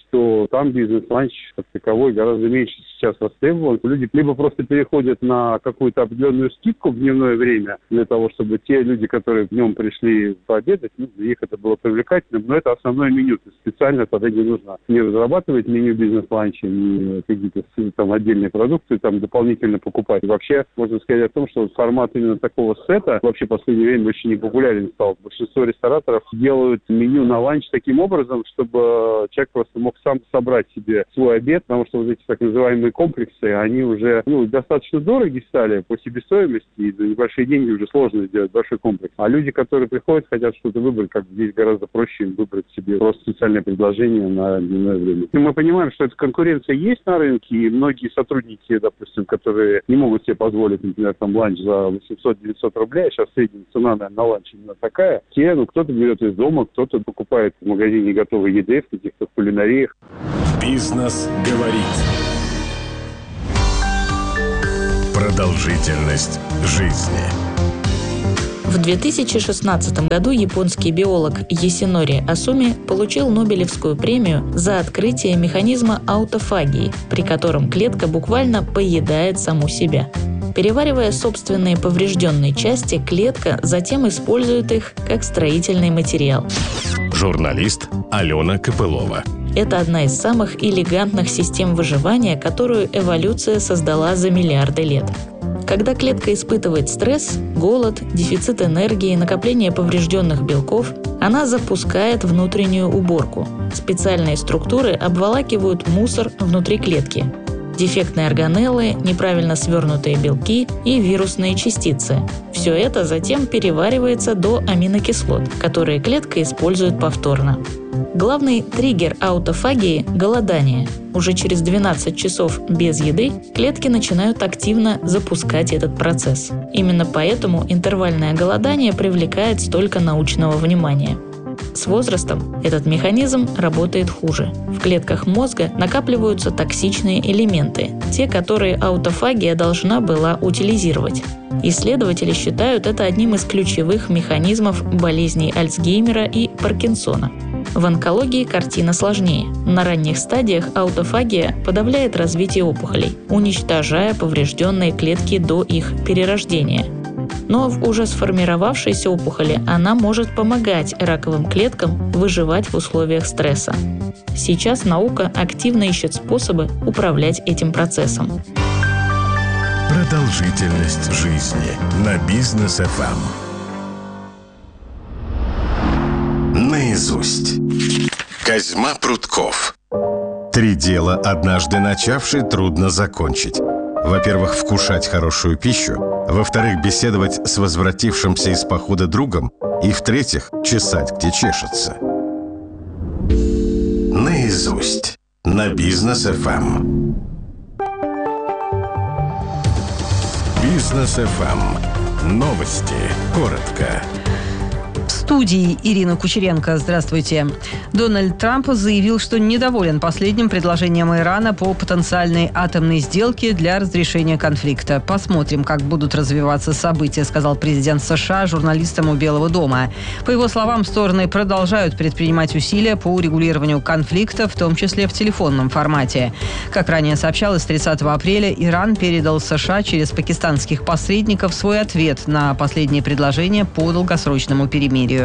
что там бизнес-ланч как таковой гораздо меньше сейчас востребован. Люди либо просто переходят на какую-то определенную скидку в дневное время для того, чтобы те люди, которые днем пришли пообедать, для них это было привлекательным, но это основное меню. То есть специально тогда не нужно не разрабатывать меню бизнес-ланча, не какие-то там отдельные продукты там дополнительно покупать. И вообще можно сказать о том, что формат именно такого сета вообще в последнее время очень непопулярен стал. Большинство рестораторов делают меню на ланч таким образом, чтобы человек просто мог сам собрать себе свой обед, потому что вот эти так называемые комплексы, они уже достаточно дорогие стали по себестоимости, и за небольшие деньги уже сложно сделать большой комплекс. А люди, которые приходят, хотят что-то выбрать, как здесь гораздо проще им выбрать себе просто специальное предложение на дневное время. И мы понимаем, что эта конкуренция есть на рынке, и многие сотрудники, допустим, которые не могут себе позволить, например, там ланч за 800-900 рублей, а сейчас средняя цена, наверное, на ланч именно такая, кто-то берет из дома, кто-то покупает в магазине готовой еды, в каких-то кулинариях. Бизнес говорит. Продолжительность жизни. В 2016 году японский биолог Ясинори Асуми получил Нобелевскую премию за открытие механизма аутофагии, при котором клетка буквально поедает саму себя. Переваривая собственные поврежденные части, клетка затем использует их как строительный материал. Журналист Алена Копылова. Это одна из самых элегантных систем выживания, которую эволюция создала за миллиарды лет. Когда клетка испытывает стресс, голод, дефицит энергии, накопление поврежденных белков, она запускает внутреннюю уборку. Специальные структуры обволакивают мусор внутри клетки. Дефектные органеллы, неправильно свернутые белки и вирусные частицы. Все это затем переваривается до аминокислот, которые клетка использует повторно. Главный триггер аутофагии – голодание. Уже через 12 часов без еды клетки начинают активно запускать этот процесс. Именно поэтому интервальное голодание привлекает столько научного внимания. С возрастом этот механизм работает хуже. В клетках мозга накапливаются токсичные элементы, те, которые аутофагия должна была утилизировать. Исследователи считают это одним из ключевых механизмов болезней Альцгеймера и Паркинсона. В онкологии картина сложнее. На ранних стадиях аутофагия подавляет развитие опухолей, уничтожая поврежденные клетки до их перерождения. Но в уже сформировавшейся опухоли она может помогать раковым клеткам выживать в условиях стресса. Сейчас наука активно ищет способы управлять этим процессом. Продолжительность жизни на Бизнес ФМ. Наизусть. Козьма Прутков. 3 дела, однажды начавший, трудно закончить. Во-первых, вкушать хорошую пищу. Во-вторых, беседовать с возвратившимся из похода другом. И в-третьих, чесать, где чешется. Наизусть. На Бизнес ФМ. Бизнес ФМ. Новости. Коротко. В студии Ирина Кучеренко. Здравствуйте. Дональд Трамп заявил, что недоволен последним предложением Ирана по потенциальной атомной сделке для разрешения конфликта. Посмотрим, как будут развиваться события, сказал президент США журналистам у Белого дома. По его словам, стороны продолжают предпринимать усилия по урегулированию конфликта, в том числе в телефонном формате. Как ранее сообщалось, 30 апреля Иран передал США через пакистанских посредников свой ответ на последнее предложение по долгосрочному перемирию.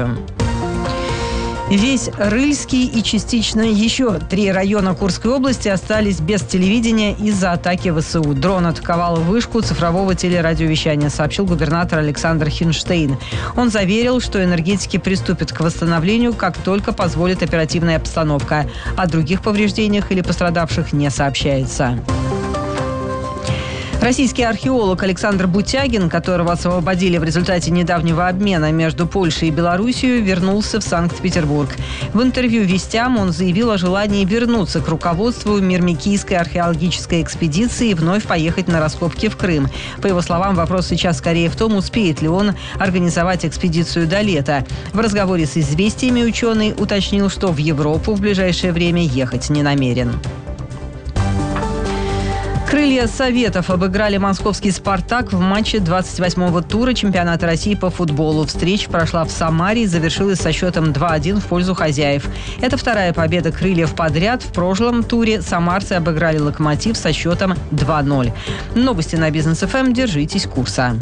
Весь Рыльский и частично еще 3 района Курской области остались без телевидения из-за атаки ВСУ. Дрон атаковал вышку цифрового телерадиовещания, сообщил губернатор Александр Хинштейн. Он заверил, что энергетики приступят к восстановлению, как только позволит оперативная обстановка. О других повреждениях или пострадавших не сообщается. Российский археолог Александр Бутягин, которого освободили в результате недавнего обмена между Польшей и Белоруссией, вернулся в Санкт-Петербург. В интервью «Вестям» он заявил о желании вернуться к руководству Мирмикийской археологической экспедиции и вновь поехать на раскопки в Крым. По его словам, вопрос сейчас скорее в том, успеет ли он организовать экспедицию до лета. В разговоре с «Известиями» ученый уточнил, что в Европу в ближайшее время ехать не намерен. Крылья Советов обыграли московский «Спартак» в матче 28-го тура чемпионата России по футболу. Встреча прошла в Самаре и завершилась со счетом 2-1 в пользу хозяев. Это вторая победа «Крыльев» подряд. В прошлом туре самарцы обыграли «Локомотив» со счетом 2-0. Новости на Бизнес ФМ. Держитесь курса.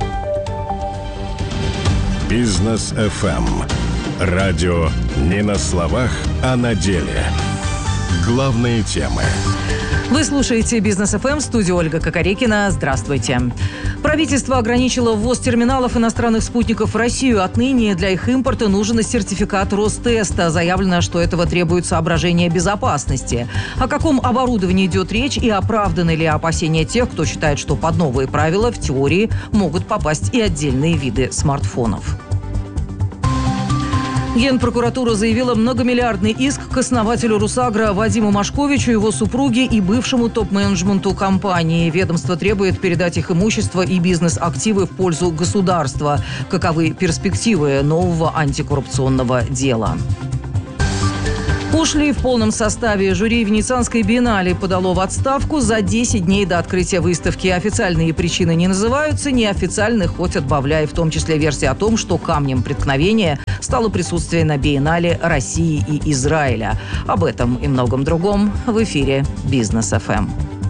Бизнес ФМ. Радио не на словах, а на деле. Главные темы. Вы слушаете «Бизнес ФМ», студия Ольга Кокорекина. Здравствуйте. Правительство ограничило ввоз терминалов иностранных спутников в Россию. Отныне для их импорта нужен сертификат Ростеста. Заявлено, что этого требует соображения безопасности. О каком оборудовании идет речь и оправданы ли опасения тех, кто считает, что под новые правила в теории могут попасть и отдельные виды смартфонов. Генпрокуратура заявила многомиллиардный иск к основателю «Русагро» Вадиму Машковичу, его супруге и бывшему топ-менеджменту компании. Ведомство требует передать их имущество и бизнес-активы в пользу государства. Каковы перспективы нового антикоррупционного дела? Ушли в полном составе. Жюри Венецианской биеннале подало в отставку за 10 дней до открытия выставки. Официальные причины не называются, неофициальных хоть отбавляй, в том числе версия о том, что камнем преткновения стало присутствие на биеннале России и Израиля. Об этом и многом другом в эфире «Бизнес ФМ».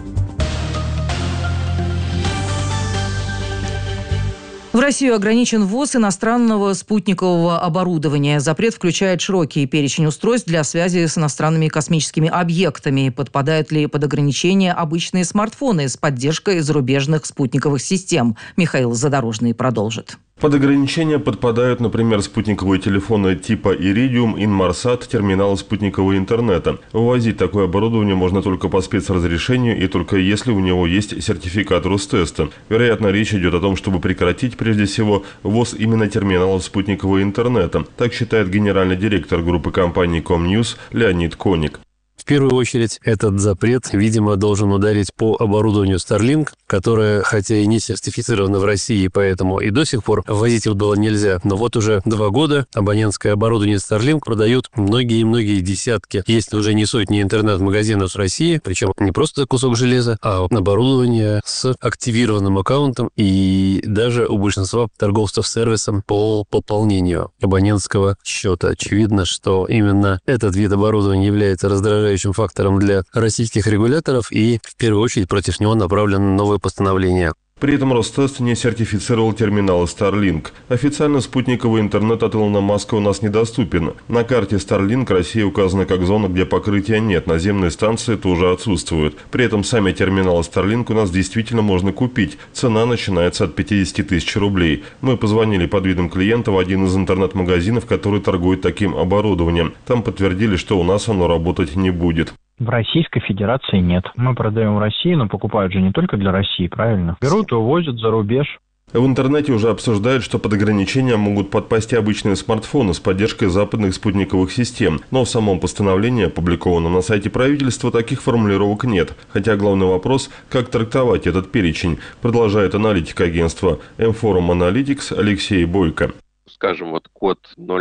В Россию ограничен ввоз иностранного спутникового оборудования. Запрет включает широкий перечень устройств для связи с иностранными космическими объектами. Подпадают ли под ограничения обычные смартфоны с поддержкой зарубежных спутниковых систем? Михаил Задорожный продолжит. Под ограничения подпадают, например, спутниковые телефоны типа Iridium, Inmarsat, терминалы спутникового интернета. Ввозить такое оборудование можно только по спецразрешению и только если у него есть сертификат Ростеста. Вероятно, речь идет о том, чтобы прекратить, прежде всего, ввоз именно терминалов спутникового интернета. Так считает генеральный директор группы компаний Комньюз Леонид Коник. В первую очередь, этот запрет, видимо, должен ударить по оборудованию Starlink, которое, хотя и не сертифицировано в России, поэтому и до сих пор ввозить его было нельзя. Но вот уже 2 года абонентское оборудование Starlink продают многие десятки, если уже не сотни интернет-магазинов с России, причем не просто кусок железа, а оборудование с активированным аккаунтом и даже у большинства торговцев сервисом по пополнению абонентского счета. Очевидно, что именно этот вид оборудования является раздражающим фактором для российских регуляторов, и в первую очередь против него направлено новое постановление. При этом Ростест не сертифицировал терминалы Starlink. Официально спутниковый интернет от Илона Маска у нас недоступен. На карте Starlink Россия указана как зона, где покрытия нет, наземные станции тоже отсутствуют. При этом сами терминалы Starlink у нас действительно можно купить. Цена начинается от 50 тысяч рублей. Мы позвонили под видом клиента в один из интернет-магазинов, который торгует таким оборудованием. Там подтвердили, что у нас оно работать не будет. В Российской Федерации нет. Мы продаем в России, но покупают же не только для России, правильно? Берут и увозят за рубеж. В интернете уже обсуждают, что под ограничения могут подпасть и обычные смартфоны с поддержкой западных спутниковых систем. Но в самом постановлении, опубликованном на сайте правительства, таких формулировок нет. Хотя главный вопрос – как трактовать этот перечень, продолжает аналитик агентства M-Forum Analytics Алексей Бойко. Скажем, вот код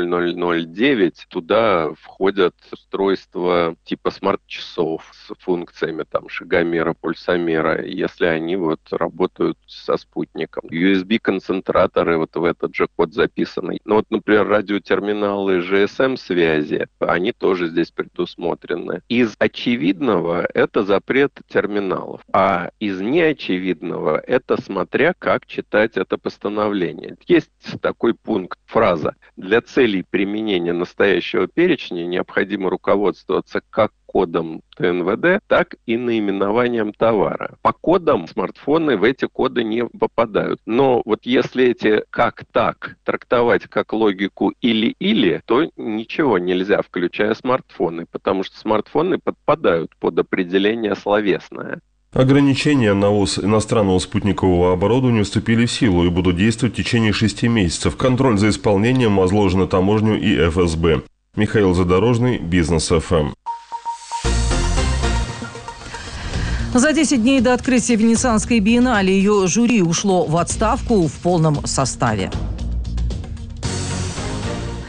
0009, туда входят устройства типа смарт-часов с функциями там шагомера, пульсомера, если они вот работают со спутником. USB-концентраторы вот в этот же код записаны. Ну вот, например, радиотерминалы GSM-связи, они тоже здесь предусмотрены. Из очевидного это запрет терминалов, а из неочевидного это смотря как читать это постановление. Есть такой пункт, фраза: для целей применения настоящего перечня необходимо руководствоваться как кодом ТНВД, так и наименованием товара. По кодам смартфоны в эти коды не попадают. Но вот если эти как так трактовать как логику или-или, то ничего нельзя, включая смартфоны, потому что смартфоны подпадают под определение словесное. Ограничения на ввоз иностранного спутникового оборудования вступили в силу и будут действовать в течение 6 месяцев. Контроль за исполнением возложен на таможню и ФСБ. Михаил Задорожный, Бизнес ФМ. За 10 дней до открытия Венецианской биеннале ее жюри ушло в отставку в полном составе.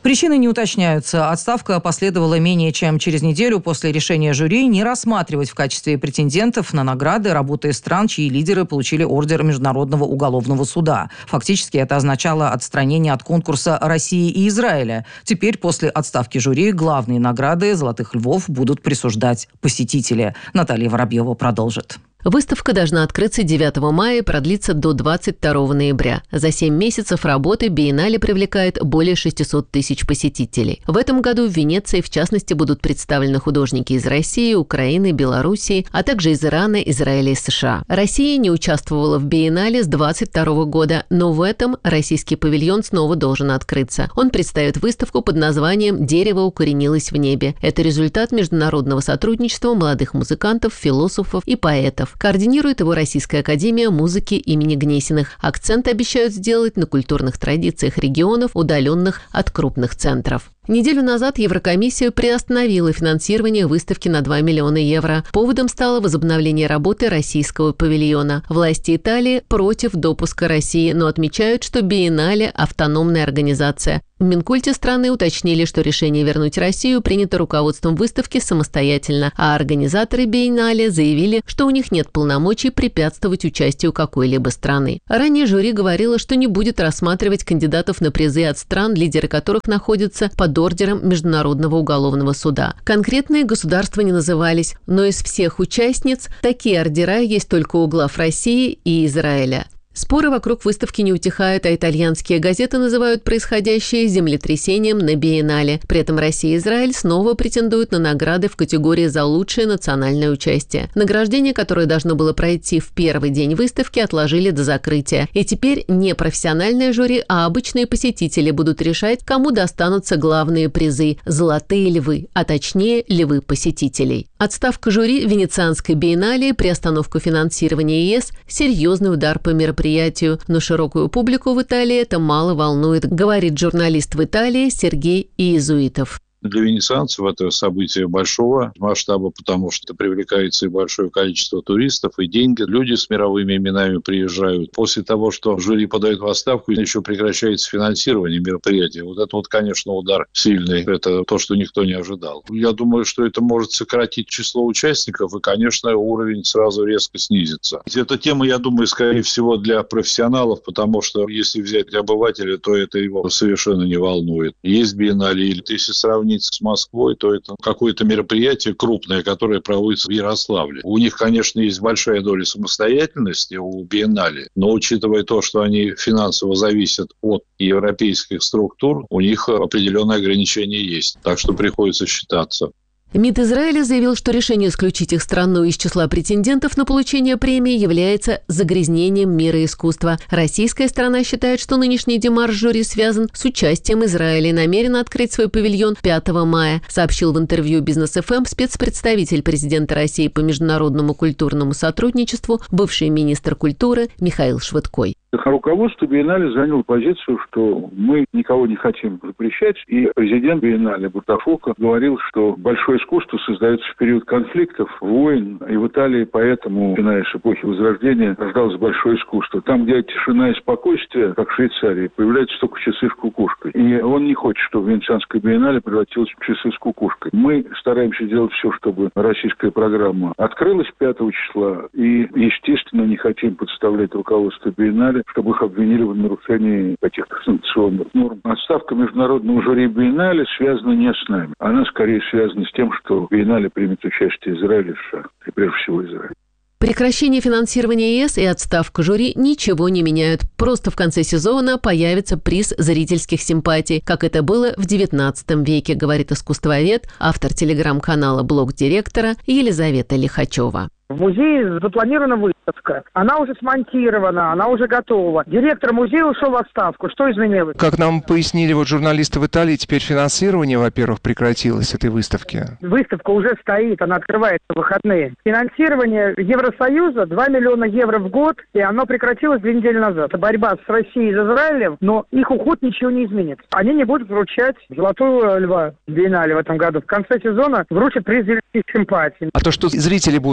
Причины не уточняются. Отставка последовала менее чем через неделю после решения жюри не рассматривать в качестве претендентов на награды работы из стран, чьи лидеры получили ордер Международного уголовного суда. Фактически это означало отстранение от конкурса России и Израиля. Теперь после отставки жюри главные награды «Золотых львов» будут присуждать посетители. Наталья Воробьева продолжит. Выставка должна открыться 9 мая и продлиться до 22 ноября. За 7 месяцев работы биеннале привлекает более 600 тысяч посетителей. В этом году в Венеции, в частности, будут представлены художники из России, Украины, Белоруссии, а также из Ирана, Израиля и США. Россия не участвовала в биеннале с 22 года, но в этом российский павильон снова должен открыться. Он представит выставку под названием «Дерево укоренилось в небе». Это результат международного сотрудничества молодых музыкантов, философов и поэтов. Координирует его Российская академия музыки имени Гнесиных. Акцент обещают сделать на культурных традициях регионов, удаленных от крупных центров. Неделю назад Еврокомиссия приостановила финансирование выставки на 2 миллиона евро. Поводом стало возобновление работы российского павильона. Власти Италии против допуска России, но отмечают, что биеннале – автономная организация. В Минкульте страны уточнили, что решение вернуть Россию принято руководством выставки самостоятельно, а организаторы биеннале заявили, что у них нет полномочий препятствовать участию какой-либо страны. Ранее жюри говорило, что не будет рассматривать кандидатов на призы от стран, лидеры которых находятся под ордером Международного уголовного суда. Конкретные государства не назывались, но из всех участниц такие ордера есть только у глав России и Израиля. Споры вокруг выставки не утихают, а итальянские газеты называют происходящее землетрясением на биеннале. При этом Россия и Израиль снова претендуют на награды в категории за лучшее национальное участие. Награждение, которое должно было пройти в первый день выставки, отложили до закрытия. И теперь не профессиональное жюри, а обычные посетители будут решать, кому достанутся главные призы – «Золотые львы», а точнее львы посетителей. Отставка жюри Венецианской биеннале, приостановку финансирования ЕС – серьезный удар по мероприятию, но широкую публику в Италии это мало волнует, говорит журналист в Италии Сергей Иезуитов. Для венецианцев это событие большого масштаба, потому что привлекается и большое количество туристов, и деньги. Люди с мировыми именами приезжают. После того, что жюри подает в отставку, еще прекращается финансирование мероприятия. Вот это, конечно, удар сильный. Это то, что никто не ожидал. Я думаю, что это может сократить число участников, и, конечно, уровень сразу резко снизится. Эта тема, я думаю, скорее всего, для профессионалов, потому что если взять для обывателя, то это его совершенно не волнует. Есть биеннале, или если сравнить с Москвой, то это какое-то мероприятие крупное, которое проводится в Ярославле. У них, конечно, есть большая доля самостоятельности у биеннале, но учитывая то, что они финансово зависят от европейских структур, у них определенные ограничения есть. Так что приходится считаться. МИД Израиля заявил, что решение исключить их страну из числа претендентов на получение премии является загрязнением мира и искусства. Российская сторона считает, что нынешний демарш жюри связан с участием Израиля и намерена открыть свой павильон 5 мая, сообщил в интервью Бизнес ФМ спецпредставитель президента России по международному культурному сотрудничеству, бывший министр культуры Михаил Швыдкой. Руководство биеннале заняло позицию, что мы никого не хотим запрещать, и президент биеннале Бутафока говорил, что большое искусство создается в период конфликтов, войн, и в Италии поэтому, начиная с эпохи Возрождения, рождалось большое искусство. Там, где тишина и спокойствие, как в Швейцарии, появляются только часы с кукушкой. И он не хочет, чтобы Венецианская биеннале превратилась в часы с кукушкой. Мы стараемся делать все, чтобы российская программа открылась 5 числа, и, естественно, не хотим подставлять руководство биеннале, чтобы их обвинили в нарушении каких-то санкционных норм. Отставка международного жюри биеннале связана не с нами. Она скорее связана с тем, что в биеннале примет участие Израиль и США, и прежде всего Израиль. Прекращение финансирования ЕС и отставка жюри ничего не меняют. Просто в конце сезона появится приз зрительских симпатий, как это было в XIX веке, говорит искусствовед, автор телеграм-канала «Блог директора» Елизавета Лихачева. В музее запланирована выставка. Она уже смонтирована, она уже готова. Директор музея ушел в отставку. Что изменилось? Как нам пояснили журналисты в Италии, теперь финансирование, во-первых, прекратилось этой выставки. Выставка уже стоит, она открывается в выходные. Финансирование Евросоюза 2 миллиона евро в год, и оно прекратилось 2 недели назад. Это борьба с Россией и Израилем, но их уход ничего не изменит. Они не будут вручать «Золотого льва» биеннале в этом году. В конце сезона вручат приз зрительских симпатий. А то, что зрители будут определять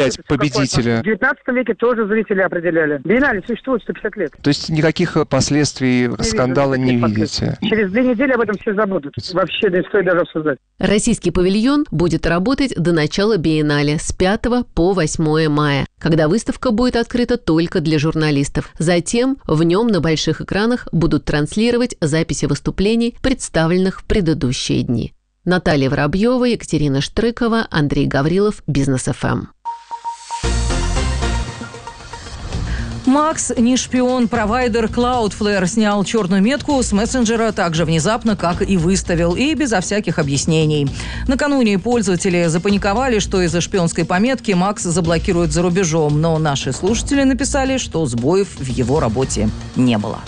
определять победителя? В 19 веке тоже зрители определяли. Биеннале существует 150 лет. То есть никаких последствий скандала не видите? Через 2 недели об этом все забудут. Вообще не стоит даже обсуждать. Российский павильон будет работать до начала биеннале с 5 по 8 мая, когда выставка будет открыта только для журналистов. Затем в нем на больших экранах будут транслировать записи выступлений, представленных в предыдущие дни. Наталья Воробьева, Екатерина Штрыкова, Андрей Гаврилов, Бизнес ФМ. Макс не шпион. Провайдер Cloudflare снял черную метку с мессенджера так же внезапно, как и выставил, и безо всяких объяснений. Накануне пользователи запаниковали, что из-за шпионской пометки Макс заблокируют за рубежом, но наши слушатели написали, что сбоев в его работе не было.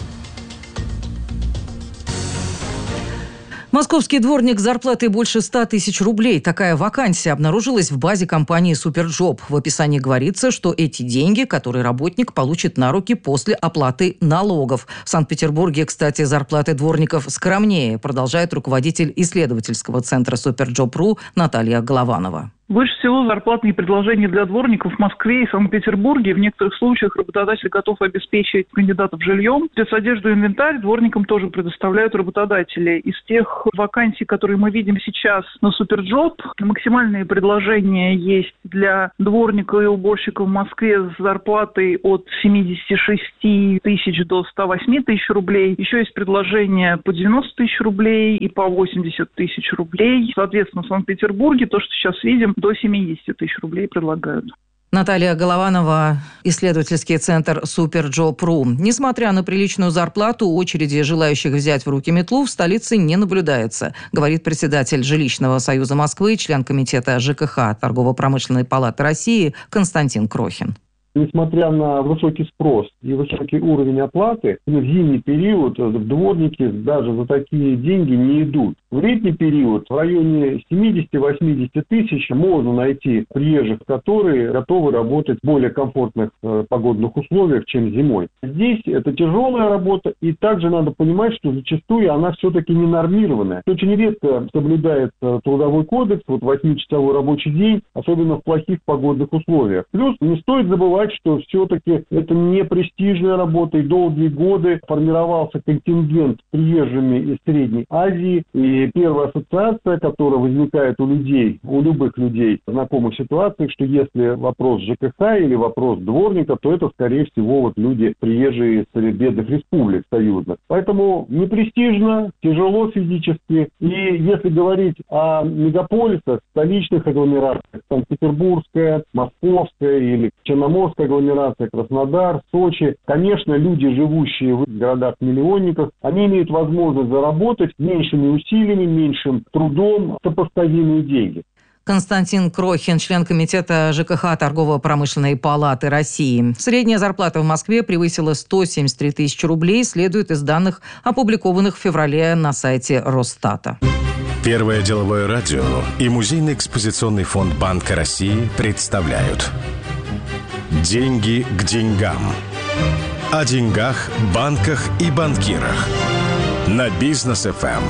Московский дворник с зарплатой больше 100 тысяч рублей. Такая вакансия обнаружилась в базе компании «Суперджоп». В описании говорится, что эти деньги, которые работник получит на руки после оплаты налогов. В Санкт-Петербурге, кстати, зарплаты дворников скромнее, продолжает руководитель исследовательского центра «Суперджоп.ру» Наталья Голованова. Больше всего зарплатные предложения для дворников в Москве и Санкт-Петербурге. В некоторых случаях работодатель готов обеспечить кандидатов жильем. Спецодежду и инвентарь дворникам тоже предоставляют работодатели. Из тех вакансий, которые мы видим сейчас на Суперджоп, максимальные предложения есть для дворника и уборщика в Москве с зарплатой от 76 тысяч до 108 тысяч рублей. Еще есть предложения по 90 тысяч рублей и по 80 тысяч рублей. Соответственно, в Санкт-Петербурге то, что сейчас видим, до 70 тысяч рублей предлагают. Наталья Голованова, исследовательский центр «Суперджоп.ру». Несмотря на приличную зарплату, очереди желающих взять в руки метлу в столице не наблюдается, говорит председатель Жилищного союза Москвы, член комитета ЖКХ Торгово-промышленной палаты России Константин Крохин. Несмотря на высокий спрос и высокий уровень оплаты, в зимний период дворники даже за такие деньги не идут. В летний период в районе 70-80 тысяч можно найти приезжих, которые готовы работать в более комфортных погодных условиях, чем зимой. Здесь это тяжелая работа, и также надо понимать, что зачастую она все-таки не нормированная. Очень редко соблюдается трудовой кодекс, 8-часовой рабочий день, особенно в плохих погодных условиях. Плюс не стоит забывать, что все-таки это не престижная работа, и долгие годы формировался контингент с приезжими из Средней Азии, и первая ассоциация, которая возникает у людей, у любых людей в знакомых ситуациях, что если вопрос ЖКХ или вопрос дворника, то это, скорее всего, люди, приезжие из бедных республик союзных. Поэтому не престижно, тяжело физически, и если говорить о мегаполисах, столичных агломерациях, Санкт-Петербургская, Московская или Черноморская агломерация, Краснодар, Сочи. Конечно, люди, живущие в городах-миллионниках, они имеют возможность заработать меньшими усилиями, меньшим трудом сопоставимые деньги. Константин Крохин, член комитета ЖКХ Торгово-промышленной палаты России. Средняя зарплата в Москве превысила 173 тысячи рублей, следует из данных, опубликованных в феврале на сайте Росстата. Первое деловое радио и Музейный экспозиционный фонд Банка России представляют «Деньги к деньгам». О деньгах, банках и банкирах. На Бизнес ФМ.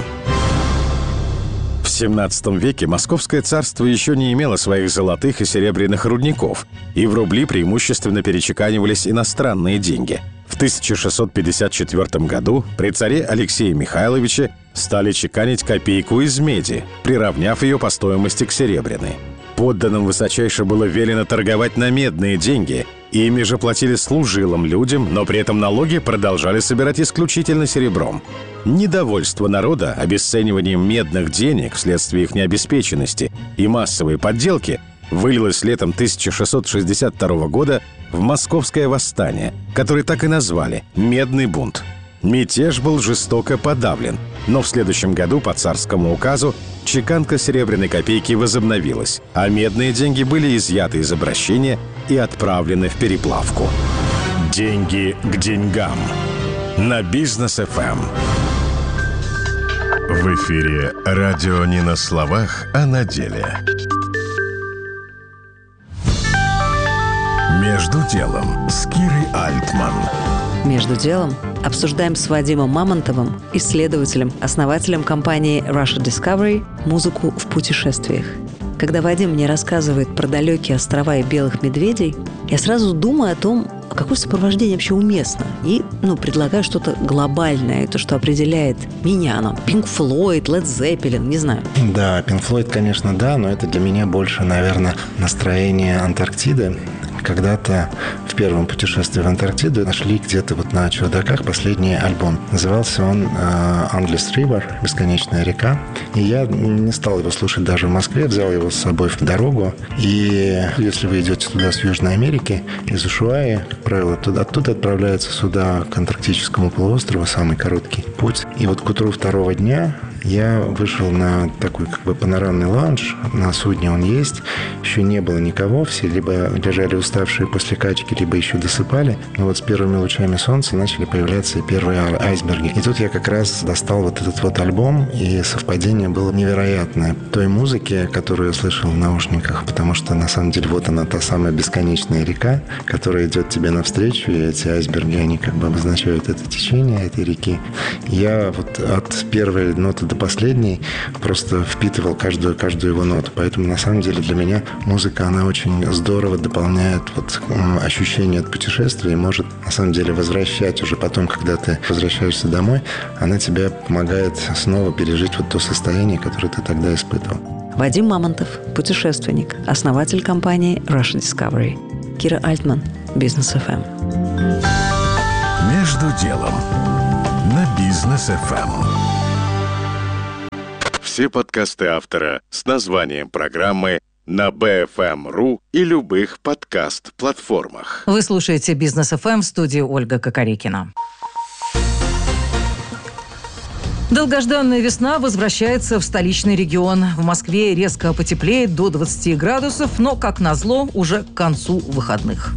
В XVII веке Московское царство еще не имело своих золотых и серебряных рудников, и в рубли преимущественно перечеканивались иностранные деньги. В 1654 году при царе Алексее Михайловиче стали чеканить копейку из меди, приравняв ее по стоимости к серебряной. Подданным высочайше было велено торговать на медные деньги, и ими же платили служилым людям, но при этом налоги продолжали собирать исключительно серебром. Недовольство народа обесцениванием медных денег вследствие их необеспеченности и массовой подделки вылилось летом 1662 года в Московское восстание, которое так и назвали «Медный бунт». Мятеж был жестоко подавлен, но в следующем году по царскому указу чеканка серебряной копейки возобновилась, а медные деньги были изъяты из обращения и отправлены в переплавку. Деньги к деньгам. На Бизнес ФМ. В эфире радио не на словах, а на деле. Между делом с Кирой Альтман. Между делом обсуждаем с Вадимом Мамонтовым, исследователем, основателем компании Russia Discovery, музыку в путешествиях. Когда Вадим мне рассказывает про далекие острова и белых медведей, я сразу думаю о том, какое сопровождение вообще уместно. И, предлагаю что-то глобальное, то, что определяет меня. Pink Floyd, Led Zeppelin, не знаю. Да, Pink Floyd, конечно, да, но это для меня больше, наверное, настроение Антарктиды. Когда-то в первом путешествии в Антарктиду нашли где-то на чердаках последний альбом. Назывался он «Endless River», «Бесконечная река». И я не стал его слушать даже в Москве, взял его с собой в дорогу. И если вы идете туда с Южной Америки, из Усhuaи, как правило, оттуда отправляются сюда к Антарктическому полуострову, самый короткий путь. И к утру второго дня я вышел на такой панорамный лаунж. На судне он есть. Еще не было никого. Все либо лежали уставшие после качки, либо еще досыпали. Но с первыми лучами солнца начали появляться и первые айсберги. И тут я как раз достал этот альбом, и совпадение было невероятное. Той музыки, которую я слышал в наушниках, потому что на самом деле она, та самая бесконечная река, которая идет тебе навстречу, и эти айсберги, они обозначают это течение этой реки. Я от первой ноты до последней просто впитывал каждую его ноту. Поэтому, на самом деле, для меня музыка, она очень здорово дополняет ощущение от путешествия и может, на самом деле, возвращать уже потом, когда ты возвращаешься домой, она тебе помогает снова пережить то состояние, которое ты тогда испытывал. Вадим Мамонтов, путешественник, основатель компании Russia Discovery. Кира Альтман, Бизнес ФМ. Между делом на Бизнес ФМ. Все подкасты автора с названием программы на BFM.ru и любых подкаст-платформах. Вы слушаете Бизнес ФМ, в студии Ольга Кокорекина. Долгожданная весна возвращается в столичный регион. В Москве резко потеплеет до 20 градусов, но, как назло, уже к концу выходных.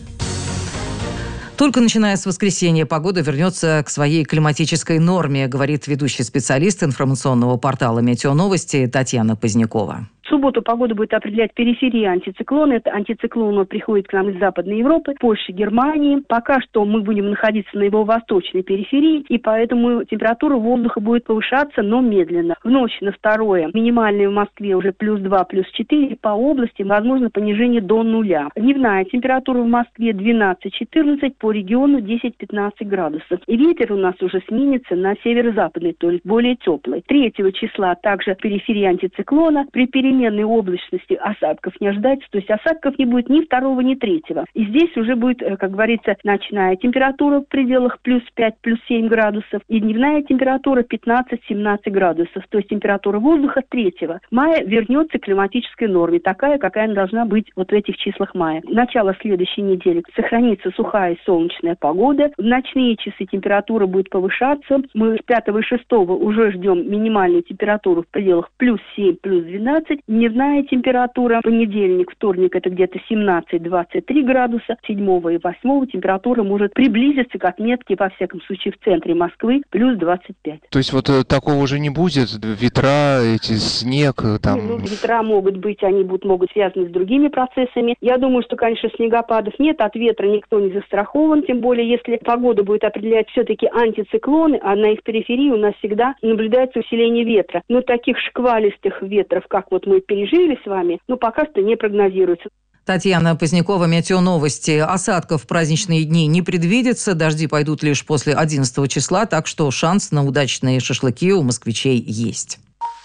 Только начиная с воскресенья погода вернется к своей климатической норме, говорит ведущий специалист информационного портала «Метеоновости» Татьяна Позднякова. В субботу погоду будет определять периферия антициклона. Это антициклон приходит к нам из Западной Европы, Польши, Германии. Пока что мы будем находиться на его восточной периферии, и поэтому температура воздуха будет повышаться, но медленно. В ночь на 2 минимальная в Москве уже +2, +4. По области возможно понижение до 0. Дневная температура в Москве 12-14, по региону 10-15 градусов. И ветер у нас уже сменится на северо-западный, то есть более теплый. 3 числа также периферия антициклона. При переменной облачности осадков не ожидается, то есть осадков не будет ни 2, ни 3. И здесь уже будет, как говорится, ночная температура в пределах +5, +7 градусов, и дневная температура 15-17 градусов. То есть температура воздуха 3 мая вернется к климатической норме, такая, какая она должна быть в этих числах мая. Начало следующей недели сохранится сухая и солнечная погода. В ночные часы температура будет повышаться. Мы с 5 и 6 уже ждем минимальную температуру в пределах +7, +12. Дневная температура понедельник, вторник это где-то 17-23 градуса. 7 и 8 температура может приблизиться к отметке, во всяком случае, в центре Москвы, +25. То есть такого уже не будет? Ветра, снег там? Ветра могут быть, они могут связаны с другими процессами. Я думаю, что, конечно, снегопадов нет, от ветра никто не застрахован, тем более, если погода будет определять все-таки антициклоны, а на их периферии у нас всегда наблюдается усиление ветра. Но таких шквалистых ветров, как мы пережили с вами, пока что не прогнозируется. Татьяна Позднякова, Метеоновости. Осадков в праздничные дни не предвидится. Дожди пойдут лишь после 11 числа, так что шанс на удачные шашлыки у москвичей есть.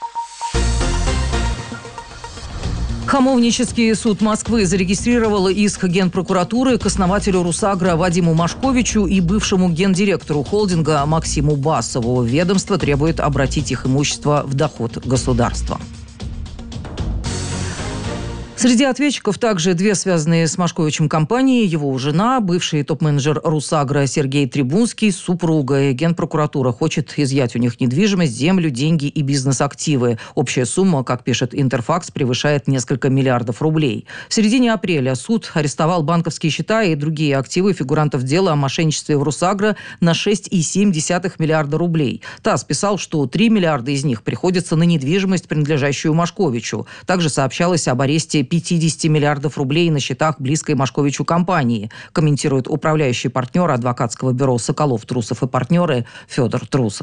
Хамовнический суд Москвы зарегистрировал иск Генпрокуратуры к основателю Русагро Вадиму Машковичу и бывшему гендиректору холдинга Максиму Басову. Ведомство требует обратить их имущество в доход государства. Среди ответчиков также 2 связанные с Машковичем компании, его жена, бывший топ-менеджер Русагро Сергей Трибунский с супругой. Генпрокуратура хочет изъять у них недвижимость, землю, деньги и бизнес-активы. Общая сумма, как пишет Интерфакс, превышает несколько миллиардов рублей. В середине апреля суд арестовал банковские счета и другие активы фигурантов дела о мошенничестве в Русагро на 6,7 миллиарда рублей. ТАСС писал, что 3 миллиарда из них приходится на недвижимость, принадлежащую Машковичу. Также сообщалось об аресте 50 миллиардов рублей на счетах близкой Машковичу компании, комментирует управляющий партнер адвокатского бюро «Соколов, Трусов и партнеры» Федор Трусов.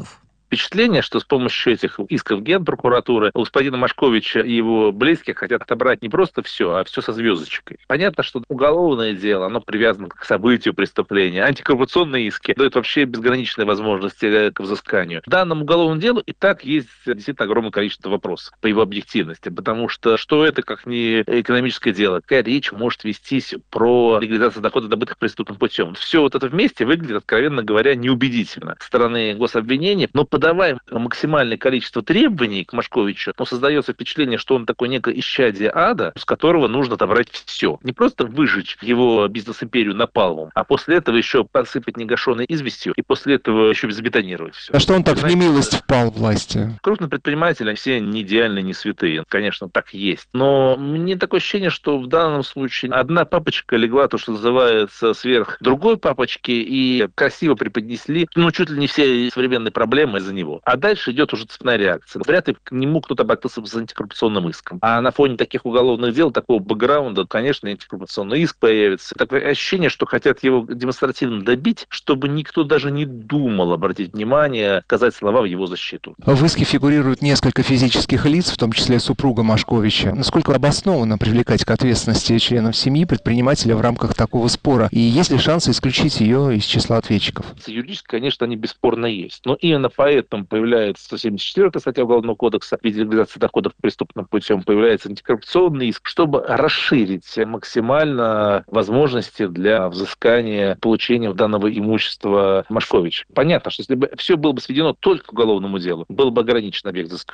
впечатление, что с помощью этих исков Генпрокуратуры у господина Машковича и его близких хотят отобрать не просто все, а все со звездочкой. Понятно, что уголовное дело, оно привязано к событию преступления. Антикоррупционные иски дают вообще безграничные возможности к взысканию. В данном уголовном делу и так есть действительно огромное количество вопросов по его объективности, потому что это как не экономическое дело? Какая речь может вестись про легализацию дохода, добытых преступным путем? Все вот это вместе выглядит, откровенно говоря, неубедительно со стороны гособвинения, но подавая максимальное количество требований к Машковичу, создается впечатление, что он такой некое исчадие ада, с которого нужно отобрать все. Не просто выжечь его бизнес-империю напалмом, а после этого еще посыпать негашенной известью и после этого еще забетонировать все. А что он так в немилость впал власти? Крупные предприниматели все не идеальны, не святые. Конечно, так есть. Но мне такое ощущение, что в данном случае одна папочка легла, то, что называется, сверх другой папочки и красиво преподнесли, чуть ли не все современные проблемы из-за него. А дальше идет уже цепная реакция. Вряд ли к нему кто-то обратился с антикоррупционным иском. А на фоне таких уголовных дел, такого бэкграунда, конечно, антикоррупционный иск появится. Такое ощущение, что хотят его демонстративно добить, чтобы никто даже не думал обратить внимание, сказать слова в его защиту. В иске фигурируют несколько физических лиц, в том числе супруга Машковича. Насколько обоснованно привлекать к ответственности членов семьи предпринимателя в рамках такого спора? И есть ли шансы исключить ее из числа ответчиков? Юридически, конечно, они бесспорно есть. Но именно поэтому появляется 174-я статья Уголовного кодекса в виде легализации доходов преступным путем, появляется антикоррупционный иск, чтобы расширить максимально возможности для взыскания, получения данного имущества Машковича. Понятно, что если бы все было бы сведено только к уголовному делу, был бы ограничен объект взыскания.